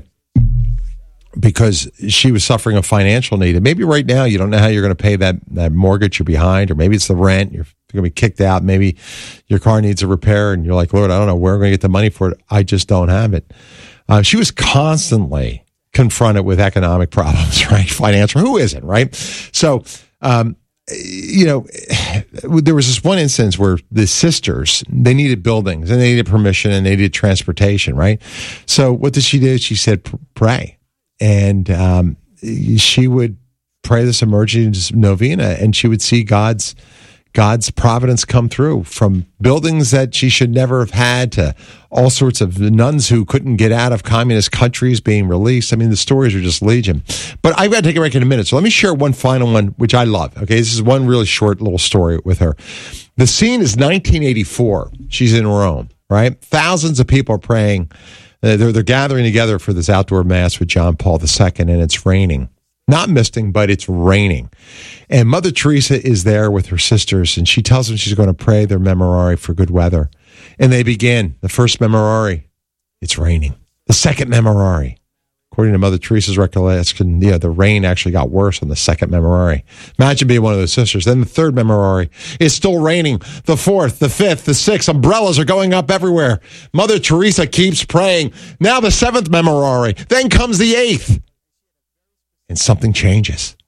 Speaker 1: because she was suffering a financial need. And maybe right now you don't know how you're going to pay that, that mortgage you're behind, or maybe it's the rent, you're going to be kicked out. Maybe your car needs a repair and you're like, Lord, I don't know where I'm going to get the money for it. I just don't have it. Uh, she was constantly confronted with economic problems, right? Financial, who isn't, right? So, um, you know, there was this one instance where the sisters, they needed buildings and they needed permission and they needed transportation, right? So what did she do? She said, pray. And um, she would pray this emergency novena, and she would see God's God's providence come through, from buildings that she should never have had to all sorts of nuns who couldn't get out of communist countries being released. I mean, the stories are just legion. But I've got to take a break in a minute. So let me share one final one, which I love. Okay, this is one really short little story with her. The scene is nineteen eighty-four. She's in Rome, right? Thousands of people are praying. They're, they're gathering together for this outdoor mass with John Paul the Second, and it's raining. Not misting, but it's raining. And Mother Teresa is there with her sisters, and she tells them she's going to pray their memorare for good weather. And they begin. The first memorare, it's raining. The second memorare, according to Mother Teresa's recollection, you know, the rain actually got worse on the second memorare. Imagine being one of those sisters. Then the third memorare, it's still raining. The fourth, the fifth, the sixth, umbrellas are going up everywhere. Mother Teresa keeps praying. Now the seventh memorare. Then comes the eighth. And something changes.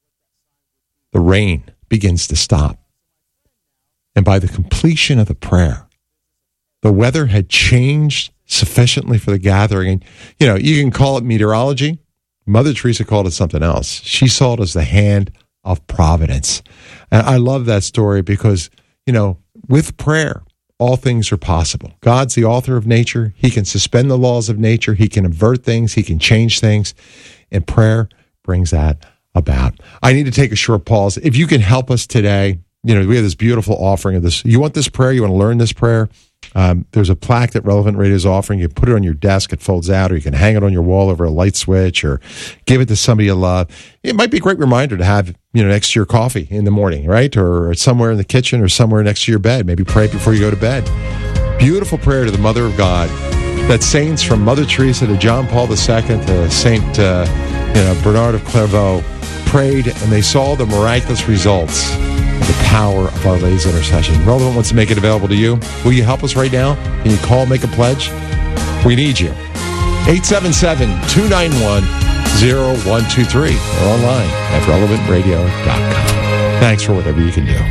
Speaker 1: The rain begins to stop. And by the completion of the prayer, the weather had changed sufficiently for the gathering. And, you know, you can call it meteorology. Mother Teresa called it something else. She saw it as the hand of providence. And I love that story because, you know, with prayer, all things are possible. God's the author of nature. He can suspend the laws of nature. He can avert things. He can change things. And prayer brings that about. I need to take a short pause. If you can help us today, you know, we have this beautiful offering of this. You want this prayer? You want to learn this prayer? Um, there's a plaque that Relevant Radio is offering. You put it on your desk, it folds out, or you can hang it on your wall over a light switch, or give it to somebody you love. It might be a great reminder to have, you know, next to your coffee in the morning, right? Or somewhere in the kitchen, or somewhere next to your bed. Maybe pray before you go to bed. Beautiful prayer to the Mother of God that saints from Mother Teresa to John Paul the Second to Saint uh, you know, Bernard of Clairvaux prayed, and they saw the miraculous results of the power of Our Lady's intercession. Relevant wants to make it available to you. Will you help us right now? Can you call, make a pledge? We need you. eight seven seven, two nine one, zero one two three or online at relevant radio dot com. Thanks for whatever you can do.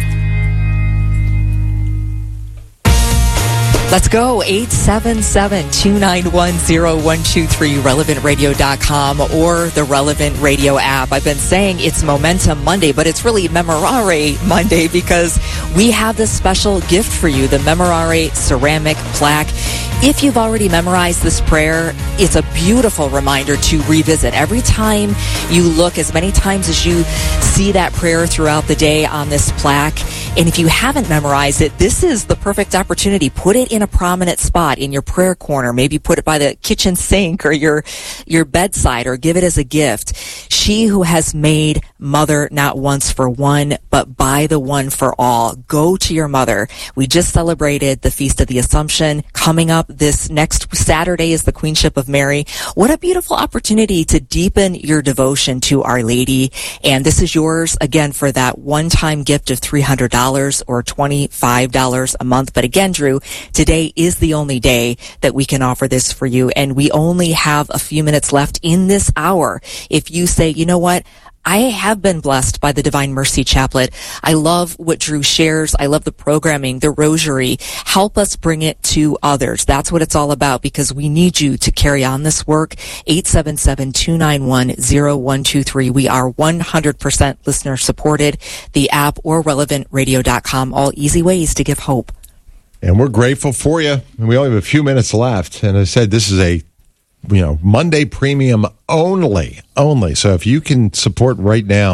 Speaker 2: Let's go, eight seven seven, two nine one, zero one two three, relevant radio dot com or the Relevant Radio app. I've been saying it's Momentum Monday, but it's really Memorare Monday because we have this special gift for you, the Memorare ceramic plaque. If you've already memorized this prayer, it's a beautiful reminder to revisit. Every time you look, as many times as you see that prayer throughout the day on this plaque, and if you haven't memorized it, this is the perfect opportunity. Put it in a prominent spot in your prayer corner. Maybe put it by the kitchen sink or your your bedside, or give it as a gift. She who has made mother not once for one, but by the one for all. Go to your mother. We just celebrated the Feast of the Assumption. Coming up this next Saturday is the Queenship of Mary. What a beautiful opportunity to deepen your devotion to Our Lady. And this is yours, again, for that one-time gift of three hundred dollars or twenty-five dollars a month. But again, Drew, today is the only day that we can offer this for you. And we only have a few minutes left in this hour. If you say, you know what? I have been blessed by the Divine Mercy Chaplet. I love what Drew shares. I love the programming, the rosary. Help us bring it to others. That's what it's all about, because we need you to carry on this work. eight seven seven, two nine one, zero one two three. We are one hundred percent listener supported. The app or relevant radio dot com. All easy ways to give hope.
Speaker 1: And we're grateful for you. And we only have a few minutes left. And I said this is a you know, Monday Premium only, only. So if you can support right now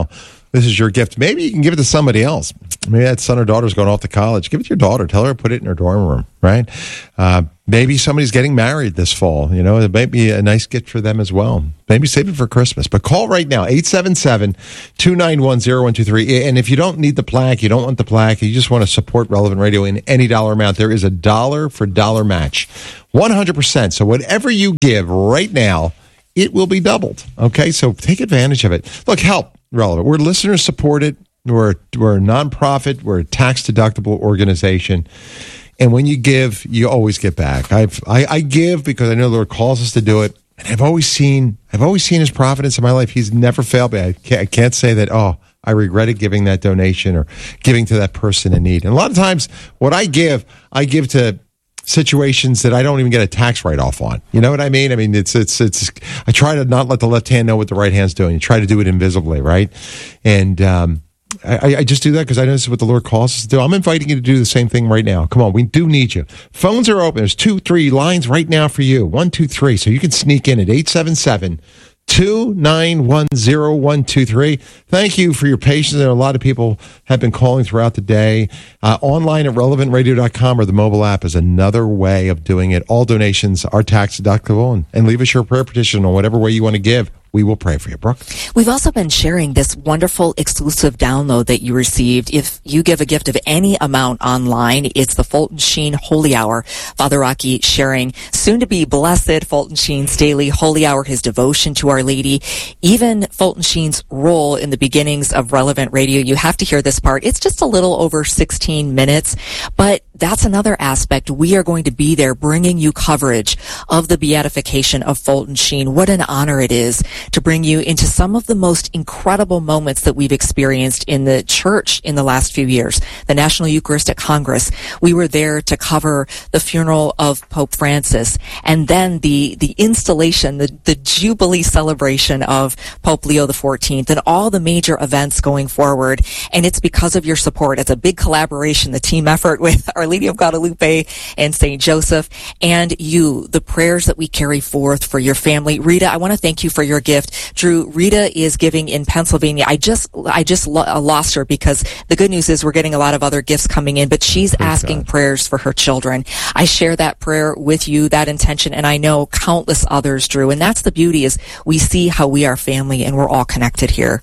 Speaker 1: This is your gift. Maybe you can give it to somebody else. Maybe that son or daughter's going off to college. Give it to your daughter. Tell her to put it in her dorm room, right? Uh, maybe somebody's getting married this fall. You know, it might be a nice gift for them as well. Maybe save it for Christmas. But call right now, eight seven seven, two nine one, zero one two three. And if you don't need the plaque, you don't want the plaque, you just want to support Relevant Radio in any dollar amount, there is a dollar for dollar match. one hundred percent. So whatever you give right now, it will be doubled. Okay? So take advantage of it. Look, help Relevant. We're listener supported. We're, we're a nonprofit. We're a tax-deductible organization. And when you give, you always get back. I've, I, I give because I know the Lord calls us to do it. And I've always seen, I've always seen His providence in my life. He's never failed me. I can't, I can't say that, oh, I regretted giving that donation or giving to that person in need. And a lot of times, what I give, I give to situations that I don't even get a tax write-off on. You know what I mean? I mean, it's, it's, it's, I try to not let the left hand know what the right hand's doing. You try to do it invisibly, right? And, um, I, I just do that because I know this is what the Lord calls us to do. I'm inviting you to do the same thing right now. Come on, we do need you. Phones are open. There's two, three lines right now for you. One, two, three. So you can sneak in at eight seven seven, two nine one, zero one two three. Thank you for your patience. There are a lot of people have been calling throughout the day. Uh, online at relevant radio dot com or the mobile app is another way of doing it. All donations are tax deductible, and, and leave us your prayer petition on whatever way you want to give. We will pray for you, Brooke.
Speaker 2: We've also been sharing this wonderful exclusive download that you received. If you give a gift of any amount online, it's the Fulton Sheen Holy Hour. Father Rocky sharing soon to be blessed Fulton Sheen's daily Holy Hour, his devotion to Our Lady, even Fulton Sheen's role in the beginnings of Relevant Radio. You have to hear this part. It's just a little over sixteen minutes, but that's another aspect. We are going to be there bringing you coverage of the beatification of Fulton Sheen. What an honor it is to bring you into some of the most incredible moments that we've experienced in the church in the last few years. The National Eucharistic Congress, we were there to cover the funeral of Pope Francis, and then the, the installation, the, the Jubilee celebration of Pope Leo the fourteenth, and all the major events going forward. And it's because of your support. It's a big collaboration, the team effort with Our Lady of Guadalupe and Saint Joseph, and you, the prayers that we carry forth for your family. Rita, I want to thank you for your gift. Drew, Rita is giving in Pennsylvania. I just, I just lo- lost her because the good news is we're getting a lot of other gifts coming in, but she's Praise asking God. Prayers for her children. I share that prayer with you, that intention, and I know countless others, Drew. And that's the beauty, is we see how we are family and we're all connected here.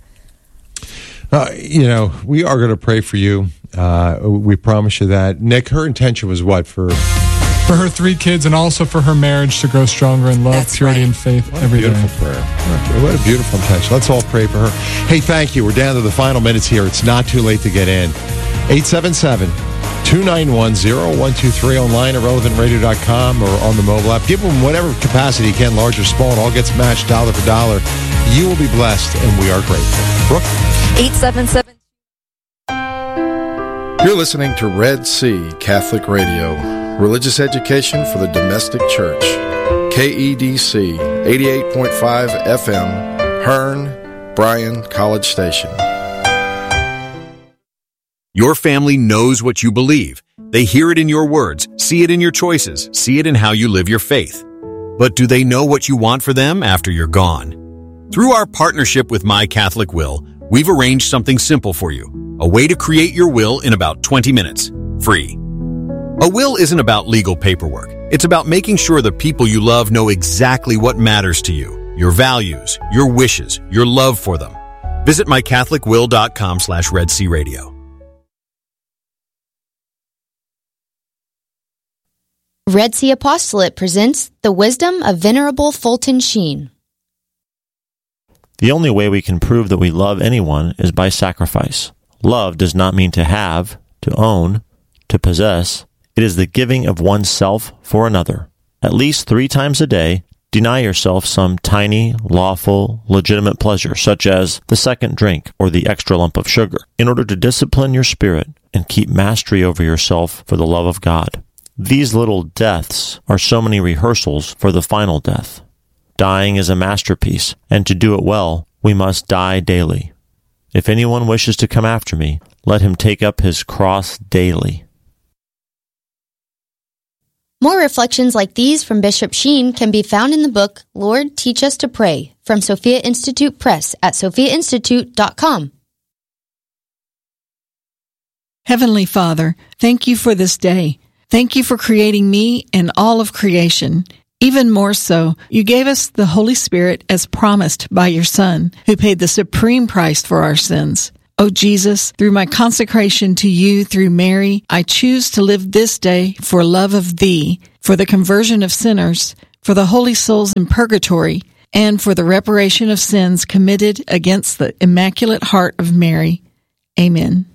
Speaker 1: Uh, you know, we are going to pray for you. Uh, we promise you that. Nick, her intention was what for?
Speaker 16: For her three kids, and also for her marriage to grow stronger in love, That's purity, right. and faith
Speaker 1: what
Speaker 16: every
Speaker 1: day. What a beautiful
Speaker 16: day.
Speaker 1: prayer. What a beautiful intention. Let's all pray for her. Hey, thank you. We're down to the final minutes here. It's not too late to get in. eight seven seven, two nine one, zero one two three, online at relevant radio dot com or on the mobile app. Give them whatever capacity you can, large or small. It all gets matched dollar for dollar. You will be blessed, and we are grateful. Brooke?
Speaker 2: eight seven seven.
Speaker 17: You're listening to Red Sea Catholic Radio, religious education for the domestic church. K E D C, eighty-eight point five F M, Hearn, Bryan, College Station.
Speaker 18: Your family knows what you believe. They hear it in your words, see it in your choices, see it in how you live your faith. But do they know what you want for them after you're gone? Through our partnership with My Catholic Will, we've arranged something simple for you. A way to create your will in about twenty minutes, free. A will isn't about legal paperwork. It's about making sure the people you love know exactly what matters to you, your values, your wishes, your love for them. Visit my catholic will dot com slash Red Sea Radio.
Speaker 19: Red Sea Apostolate presents The Wisdom of Venerable Fulton Sheen.
Speaker 20: The only way we can prove that we love anyone is by sacrifice. Love does not mean to have, to own, to possess. It is the giving of oneself for another. At least three times a day, deny yourself some tiny, lawful, legitimate pleasure, such as the second drink or the extra lump of sugar, in order to discipline your spirit and keep mastery over yourself for the love of God. These little deaths are so many rehearsals for the final death. Dying is a masterpiece, and to do it well, we must die daily. If anyone wishes to come after me, let him take up his cross daily.
Speaker 19: More reflections like these from Bishop Sheen can be found in the book, Lord, Teach Us to Pray, from Sophia Institute Press at sophia institute dot com.
Speaker 21: Heavenly Father, thank you for this day. Thank you for creating me and all of creation. Even more so, you gave us the Holy Spirit as promised by your Son, who paid the supreme price for our sins. Oh Jesus, through my consecration to you through Mary, I choose to live this day for love of thee, for the conversion of sinners, for the holy souls in purgatory, and for the reparation of sins committed against the Immaculate Heart of Mary. Amen.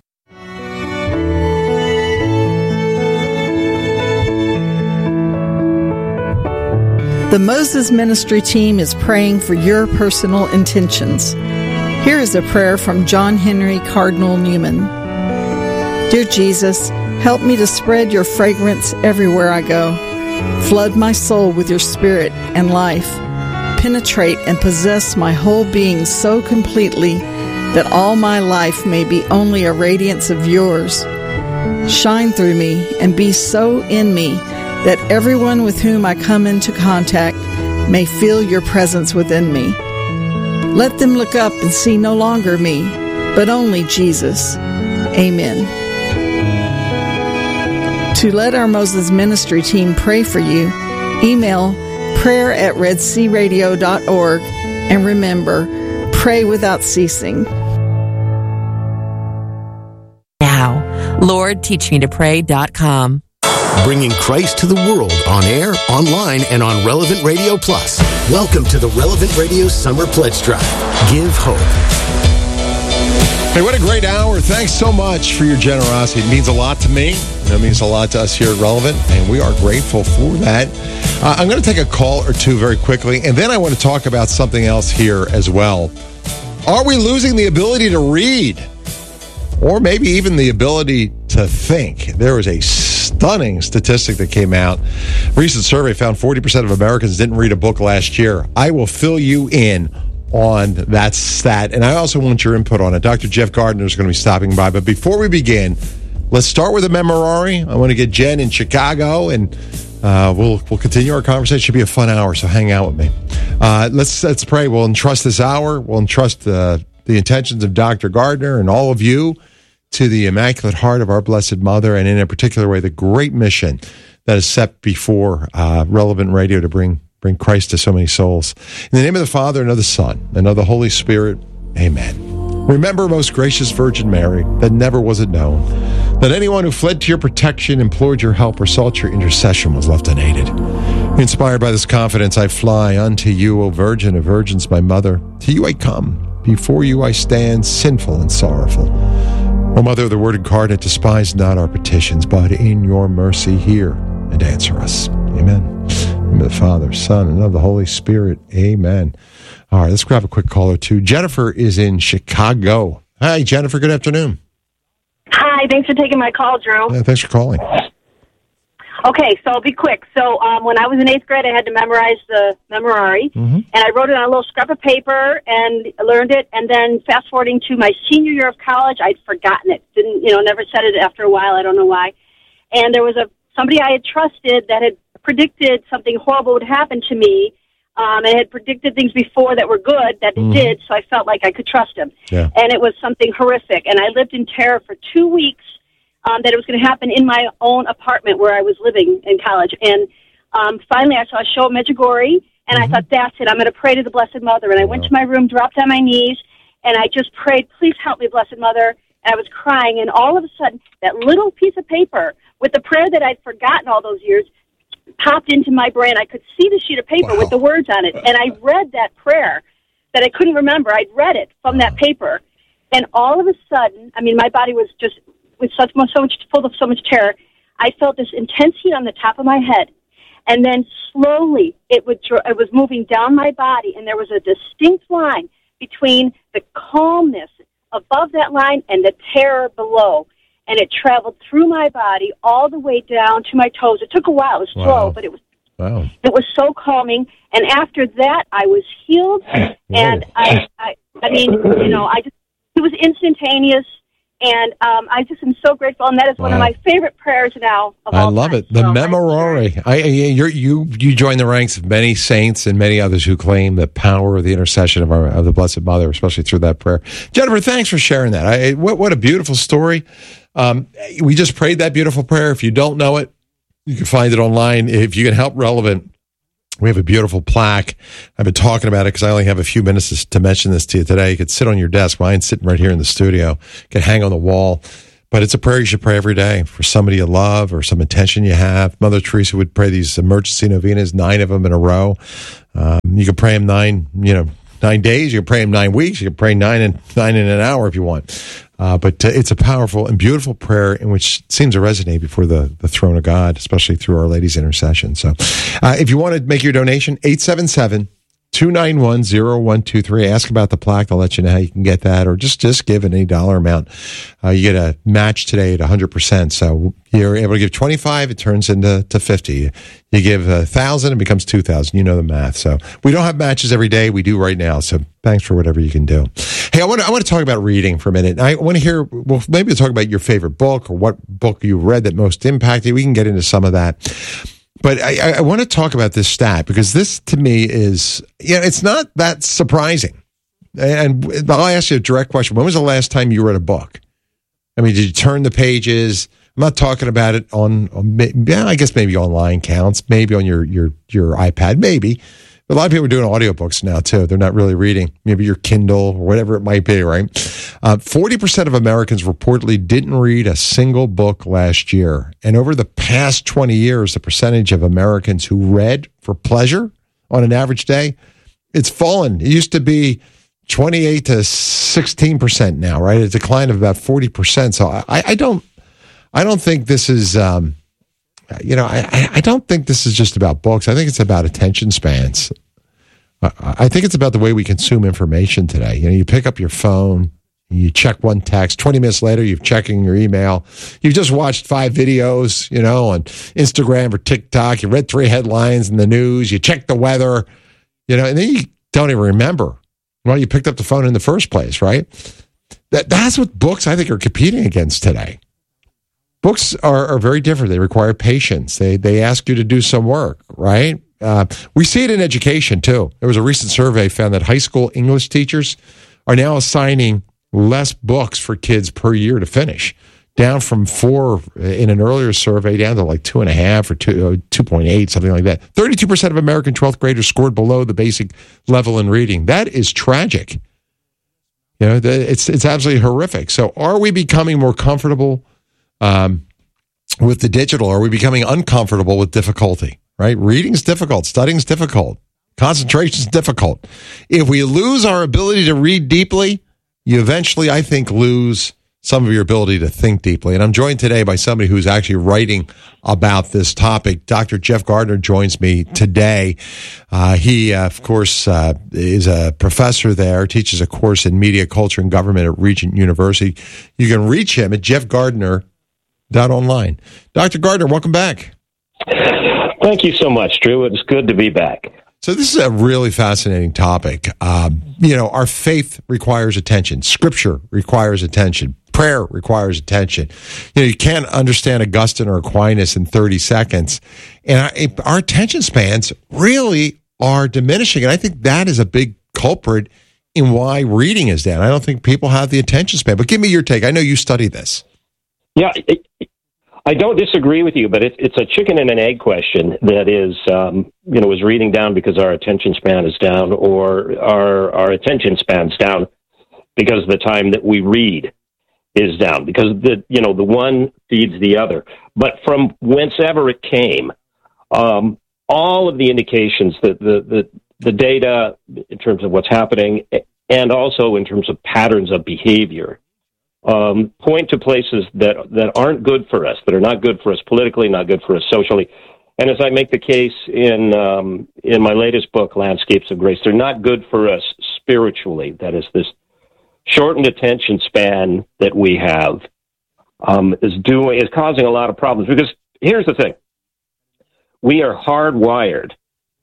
Speaker 21: The Moses Ministry team is praying for your personal intentions. Here is a prayer from John Henry Cardinal Newman. Dear Jesus, help me to spread your fragrance everywhere I go. Flood my soul with your spirit and life. Penetrate and possess my whole being so completely that all my life may be only a radiance of yours. Shine through me and be so in me that everyone with whom I come into contact may feel your presence within me. Let them look up and see no longer me, but only Jesus. Amen. To let our Moses Ministry team pray for you, email prayer at red sea radio dot org, and remember, pray without ceasing.
Speaker 22: Now, Lord Teach Me To Pray dot com.
Speaker 11: Bringing Christ to the world on air, online, and on Relevant Radio Plus. Welcome to the Relevant Radio Summer Pledge Drive. Give hope.
Speaker 1: Hey, what a great hour. Thanks so much for your generosity. It means a lot to me. It means a lot to us here at Relevant, and we are grateful for that. Uh, I'm going to take a call or two very quickly, and then I want to talk about something else here as well. Are we losing the ability to read? Or maybe even the ability to think? There was a stunning statistic that came out. A recent survey found forty percent of Americans didn't read a book last year. I will fill you in on that stat, and I also want your input on it. Doctor Jeff Gardner is going to be stopping by, but before we begin, let's start with a memorare. I want to get Jen in Chicago, and uh, we'll we'll continue our conversation. It should be a fun hour, so hang out with me. Uh, let's let's pray. We'll entrust this hour. We'll entrust uh, the intentions of Doctor Gardner and all of you to the Immaculate Heart of our Blessed Mother, and in a particular way, the great mission that is set before uh, Relevant Radio to bring bring Christ to so many souls. In the name of the Father, and of the Son, and of the Holy Spirit, amen. Remember, most gracious Virgin Mary, that never was it known that anyone who fled to your protection, implored your help, or sought your intercession was left unaided. Inspired by this confidence, I fly unto you, O Virgin of Virgins, my Mother. To you I come. Before you I stand, sinful and sorrowful. O Mother of the Word incarnate, despise not our petitions, but in your mercy hear and answer us. Amen. In the name of the Father, Son, and of the Holy Spirit. Amen. All right, let's grab a quick call or two. Jennifer is in Chicago. Hi, Jennifer. Good afternoon.
Speaker 23: Hi. Thanks for taking my call, Drew.
Speaker 1: Yeah, thanks for calling.
Speaker 23: Okay, so I'll be quick. So um, when I was in eighth grade, I had to memorize the memorare, mm-hmm. and I wrote it on a little scrap of paper and learned it. And then fast forwarding to my senior year of college, I'd forgotten it. Didn't you know? Never said it after a while. I don't know why. And there was a somebody I had trusted that had predicted something horrible would happen to me, um, and had predicted things before that were good that mm-hmm. it did. So I felt like I could trust him.
Speaker 1: Yeah. And
Speaker 23: it was something horrific, and I lived in terror for two weeks. Um, that it was going to happen in my own apartment where I was living in college. And um, finally I saw a show at Medjugorje, and mm-hmm. I thought, that's it, I'm going to pray to the Blessed Mother. And I went to my room, dropped on my knees, and I just prayed, please help me, Blessed Mother. And I was crying, and all of a sudden, that little piece of paper with the prayer that I'd forgotten all those years popped into my brain. I could see the sheet of paper wow. with the words on it, and I read that prayer that I couldn't remember. I'd read it from that paper, and all of a sudden, I mean, my body was just with such so much full of so much terror. I felt this intense heat on the top of my head, and then slowly it would it was moving down my body, and there was a distinct line between the calmness above that line and the terror below, and it traveled through my body all the way down to my toes. It took a while; it was slow, wow. but it was
Speaker 1: wow.
Speaker 23: it was so calming. And after that, I was healed, and I, I I mean, you know, I just it was instantaneous. And um, I just am so grateful, and that is wow. one of my favorite prayers now. Of
Speaker 1: I
Speaker 23: all
Speaker 1: love
Speaker 23: time.
Speaker 1: it. The
Speaker 23: so
Speaker 1: memorare. I, you're, you you join the ranks of many saints and many others who claim the power of the intercession of our of the Blessed Mother, especially through that prayer. Jennifer, thanks for sharing that. I, what what a beautiful story. Um, we just prayed that beautiful prayer. If you don't know it, you can find it online. If you can help Relevant, we have a beautiful plaque. I've been talking about it because I only have a few minutes to, to mention this to you today. You could sit on your desk. Mine's sitting right here in the studio. You can hang on the wall. But it's a prayer you should pray every day for somebody you love or some intention you have. Mother Teresa would pray these emergency novenas, nine of them in a row. Um, you can pray them nine, you know, nine days. You can pray them nine weeks. You can pray nine in, nine in an hour if you want. Uh, but uh, it's a powerful and beautiful prayer in which seems to resonate before the, the throne of God, especially through Our Lady's intercession. So uh, if you want to make your donation, eight seven seven, two nine one, zero one two three. Ask about the plaque. I'll let you know how you can get that, or just, just give any dollar amount. Uh, you get a match today at one hundred percent. So you're able to give twenty-five, it turns into to fifty. You give one thousand, it becomes two thousand. You know the math. So we don't have matches every day. We do right now. So thanks for whatever you can do. Hey, I want to, I want to talk about reading for a minute. I want to hear, well, maybe we'll talk about your favorite book or what book you read that most impacted you. We can get into some of that. But I, I want to talk about this stat because this, to me, is, you know, it's not that surprising. And I'll ask you a direct question. When was the last time you read a book? I mean, did you turn the pages? I'm not talking about it on, on yeah, I guess maybe online counts, maybe on your, your, your iPad, maybe. But a lot of people are doing audiobooks now, too. They're not really reading. Maybe your Kindle or whatever it might be, right? Uh, forty percent of Americans reportedly didn't read a single book last year. And over the past twenty years, the percentage of Americans who read for pleasure on an average day, it's fallen. It used to be twenty-eight to sixteen percent now, right? A decline of about forty percent. So I, I don't, I don't think this is, um, you know, I, I don't think this is just about books. I think it's about attention spans. I think it's about the way we consume information today. You know, you pick up your phone, you check one text, twenty minutes later, you're checking your email. You've just watched five videos, you know, on Instagram or TikTok. You read three headlines in the news. You check the weather, you know, and then you don't even remember why you picked up the phone in the first place, right? That That's what books, I think, are competing against today. Books are, are very different. They require patience. They they ask you to do some work, right? Uh, we see it in education, too. There was a recent survey found that high school English teachers are now assigning less books for kids per year to finish, down from four in an earlier survey down to like two and a half or two, two point eight, something like that. thirty-two percent of American twelfth graders scored below the basic level in reading. That is tragic. You know, it's, it's absolutely horrific. So are we becoming more comfortable um, with the digital? Are we becoming uncomfortable with difficulty? Right? Reading's difficult. Studying's difficult. Concentration's difficult. If we lose our ability to read deeply, you eventually, I think, lose some of your ability to think deeply. And I'm joined today by somebody who's actually writing about this topic. Doctor Jeff Gardner joins me today. Uh, he, uh, of course, uh, is a professor there, teaches a course in media, culture, and government at Regent University. You can reach him at jeff gardner dot online. Doctor Gardner, welcome back.
Speaker 3: Thank you so much, Drew. It's good to be back.
Speaker 1: So this is a really fascinating topic. Um, you know, our faith requires attention. Scripture requires attention. Prayer requires attention. You know, you can't understand Augustine or Aquinas in thirty seconds. And our, our attention spans really are diminishing. And I think that is a big culprit in why reading is down. I don't think people have the attention span. But give me your take. I know you study this.
Speaker 3: Yeah, it, I don't disagree with you, but it, it's a chicken and an egg question that is, um, you know, is reading down because our attention span is down, or our our attention span's down because the time that we read is down, because the you know the one feeds the other. But from whencever it came, um, all of the indications that the, the the data in terms of what's happening, and also in terms of patterns of behavior, Um, point to places that that aren't good for us, that are not good for us politically, not good for us socially. And as I make the case in um, in my latest book, Landscapes of Grace, they're not good for us spiritually. That is, this shortened attention span that we have um, is doing is causing a lot of problems. Because here's the thing: we are hardwired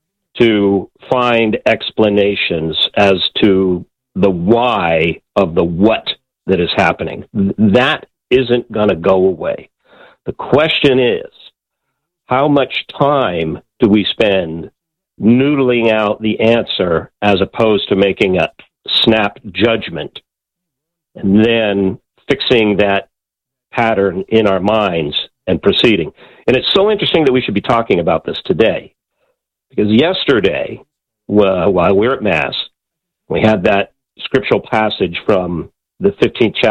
Speaker 3: to find explanations as to the why of the what that is happening. That isn't going to go away. The question is, how much time do we spend noodling out the answer as opposed to making a snap judgment and then fixing that pattern in our minds and proceeding. And it's so interesting that we should be talking about this today, because yesterday, uh, while we were at Mass, we had that scriptural passage from the fifteenth chapter